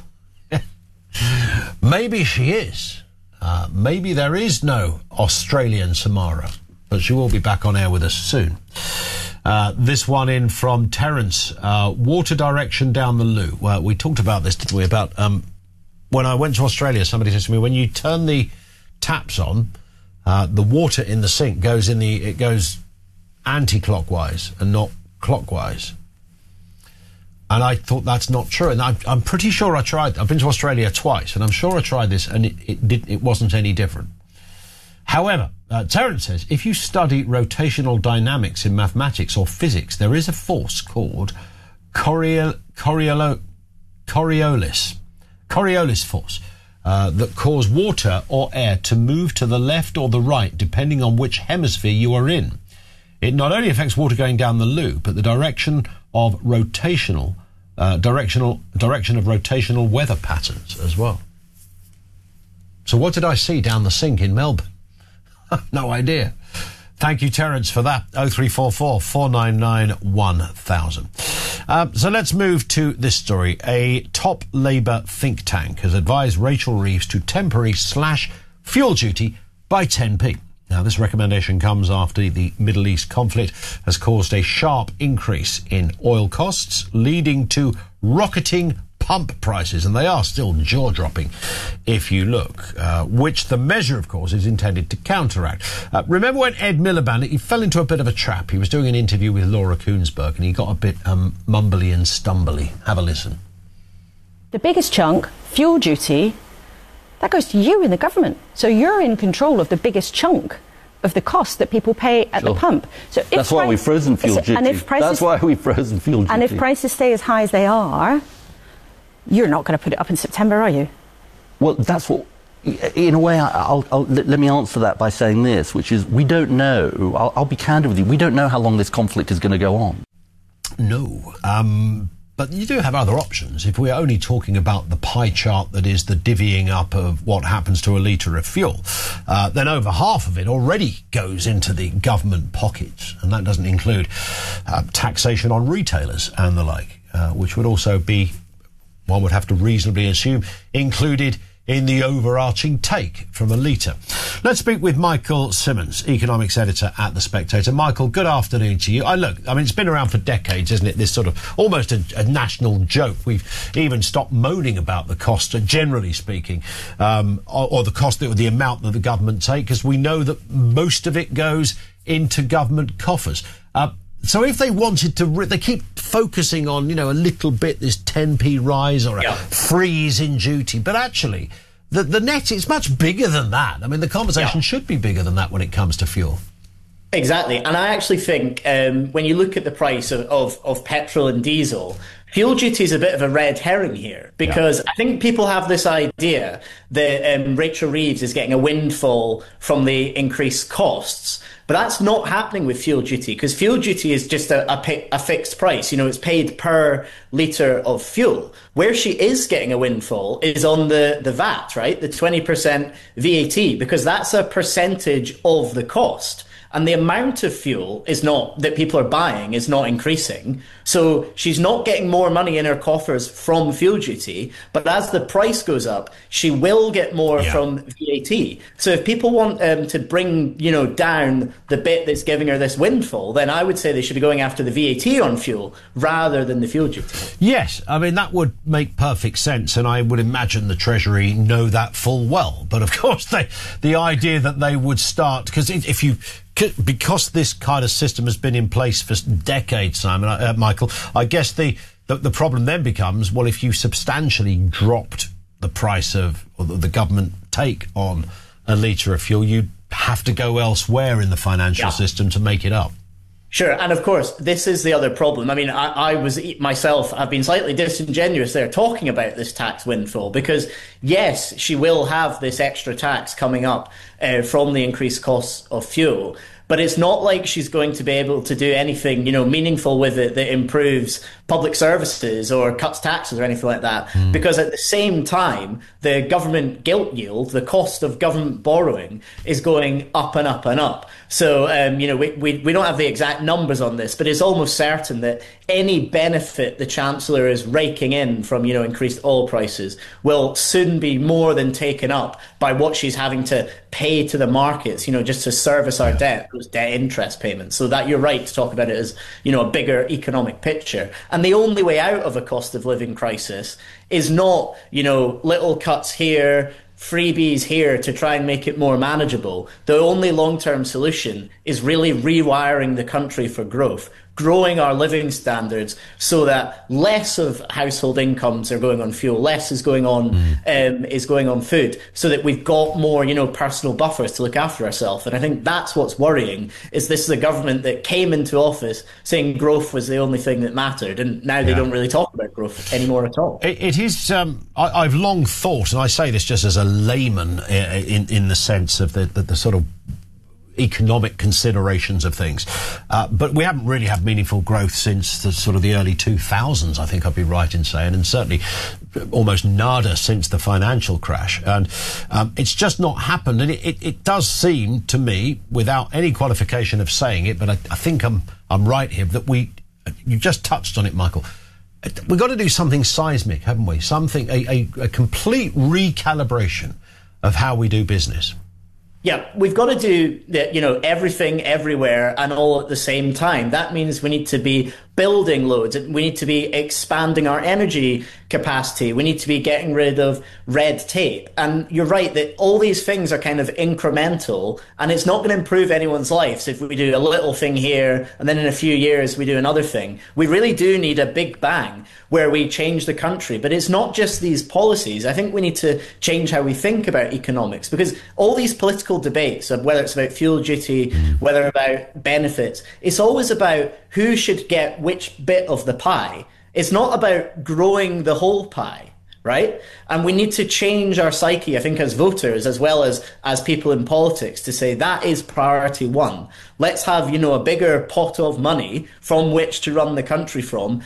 S2: Maybe she is. Uh, maybe there is no Australian Samara, but she will be back on air with us soon. Uh, this one in from Terence. Uh, water direction down the loo. Well, we talked about this, didn't we? About um, when I went to Australia, somebody said to me, when you turn the taps on, uh, the water in the sink goes in the it goes anti-clockwise and not clockwise. And I thought that's not true. And I'm, I'm pretty sure I tried. I've been to Australia twice, and I'm sure I tried this, and it, it, did, it wasn't any different. However, uh, Terence says, if you study rotational dynamics in mathematics or physics, there is a force called Coriol, Coriolo, Coriolis, Coriolis force uh, that cause water or air to move to the left or the right, depending on which hemisphere you are in. It not only affects water going down the loo, but the direction of rotational, uh, directional, direction of rotational weather patterns as well. So what did I see down the sink in Melbourne? No idea. Thank you, Terence, for that. oh three four four, four nine nine, one thousand. Uh, so let's move to this story. A top Labour think tank has advised Rachel Reeves to temporarily slash fuel duty by ten p. Now, this recommendation comes after the Middle East conflict has caused a sharp increase in oil costs, leading to rocketing pump prices, and they are still jaw-dropping if you look, uh, which the measure, of course, is intended to counteract. Uh, remember when Ed Miliband, he fell into a bit of a trap. He was doing an interview with Laura Kuenssberg, and he got a bit um, mumbly and stumbly. Have a listen.
S6: The biggest chunk, fuel duty, that goes to you in the government. So you're in control of the biggest chunk of the cost that people pay at
S7: sure.
S6: the pump. So if
S7: That's why
S6: price,
S7: we've frozen fuel duty.
S6: And if prices,
S7: That's why we've frozen fuel duty.
S6: And if prices stay as high as they are, you're not going to put it up in September, are you?
S7: Well, that's what... In a way, I'll, I'll, let me answer that by saying this, which is we don't know, I'll, I'll be candid with you, we don't know how long this conflict is going to go on.
S2: No. Um, but you do have other options. If we're only talking about the pie chart that is the divvying up of what happens to a litre of fuel, uh, then over half of it already goes into the government pockets. And that doesn't include uh, taxation on retailers and the like, uh, which would also be, one would have to reasonably assume, included in the overarching take from a litre. Let's speak with Michael Simmons, economics editor at The Spectator. Michael, good afternoon to you. I look, I mean, it's been around for decades, isn't it? This sort of almost a, a national joke. We've even stopped moaning about the cost, generally speaking, um, or, or the cost, the, the amount that the government take, because we know that most of it goes into government coffers. Uh, So if they wanted to, they keep focusing on, you know, a little bit, this ten p rise or a yeah. freeze in duty, but actually the, the net is much bigger than that. I mean, the conversation yeah. should be bigger than that when it comes to fuel.
S10: Exactly. And I actually think um, when you look at the price of, of, of petrol and diesel, fuel duty is a bit of a red herring here, because yeah. I think people have this idea that um, Rachel Reeves is getting a windfall from the increased costs. But that's not happening with fuel duty, because fuel duty is just a, a, pay, a fixed price. You know, it's paid per litre of fuel. Where she is getting a windfall is on the, the V A T, right? The twenty percent V A T, because that's a percentage of the cost. And the amount of fuel is not, that people are buying is not increasing. So she's not getting more money in her coffers from fuel duty, but as the price goes up, she will get more yeah. from V A T. So if people want um, to bring, you know, down the bit that's giving her this windfall, then I would say they should be going after the V A T on fuel rather than the fuel duty.
S2: Yes, I mean, that would make perfect sense, and I would imagine the Treasury know that full well. But of course, they, the idea that they would start, because if you... Because this kind of system has been in place for decades, Simon, uh, Michael, I guess the, the the problem then becomes, well, if you substantially dropped the price of, or the government take on a litre of fuel, you'd have to go elsewhere in the financial yeah. system to make it up.
S10: Sure. And of course, this is the other problem. I mean, I, I was myself, I've been slightly disingenuous there talking about this tax windfall, because yes, she will have this extra tax coming up uh, from the increased costs of fuel. But it's not like she's going to be able to do anything, you know, meaningful with it that improves public services or cuts taxes or anything like that. Mm. Because at the same time, the government gilt yield, the cost of government borrowing, is going up and up and up. So, um, you know, we, we, we don't have the exact numbers on this, but it's almost certain that any benefit the Chancellor is raking in from, you know, increased oil prices will soon be more than taken up by what she's having to pay to the markets, you know, just to service our debt, those debt interest payments. So that you're right to talk about it as, you know, a bigger economic picture. And the only way out of a cost of living crisis is not, you know, little cuts here, freebies here to try and make it more manageable. The only long-term solution is really rewiring the country for growth, growing our living standards so that less of household incomes are going on fuel, less is going on mm. um, is going on food, so that we've got more, you know, personal buffers to look after ourselves. And I think that's what's worrying, is this is a government that came into office saying growth was the only thing that mattered, and now they yeah. don't really talk about growth anymore at all.
S2: It, it is. Um, I, I've long thought, and I say this just as a layman, in in, in the sense of the, the, the sort of economic considerations of things, uh, but we haven't really had meaningful growth since the sort of the early two thousands, I think I'd be right in saying, and certainly almost nada since the financial crash, and um, it's just not happened. And it, it, it does seem to me, without any qualification of saying it, but I, I think I'm I'm right here, that we, you just touched on it, Michael, we've got to do something seismic, haven't we? Something, a, a, a complete recalibration of how we do business.
S10: Yeah, we've got to do, you know, everything everywhere and all at the same time. That means we need to be building loads. We need to be expanding our energy capacity. We need to be getting rid of red tape. And you're right that all these things are kind of incremental, and it's not going to improve anyone's lives if we do a little thing here and then in a few years we do another thing. We really do need a big bang where we change the country. But it's not just these policies. I think we need to change how we think about economics, because all these political debates, whether it's about fuel duty, whether about benefits, it's always about who should get which bit of the pie. It's not about growing the whole pie, right? And we need to change our psyche, I think, as voters, as well as as people in politics, to say that is priority one. Let's have, you know, a bigger pot of money from which to run the country from.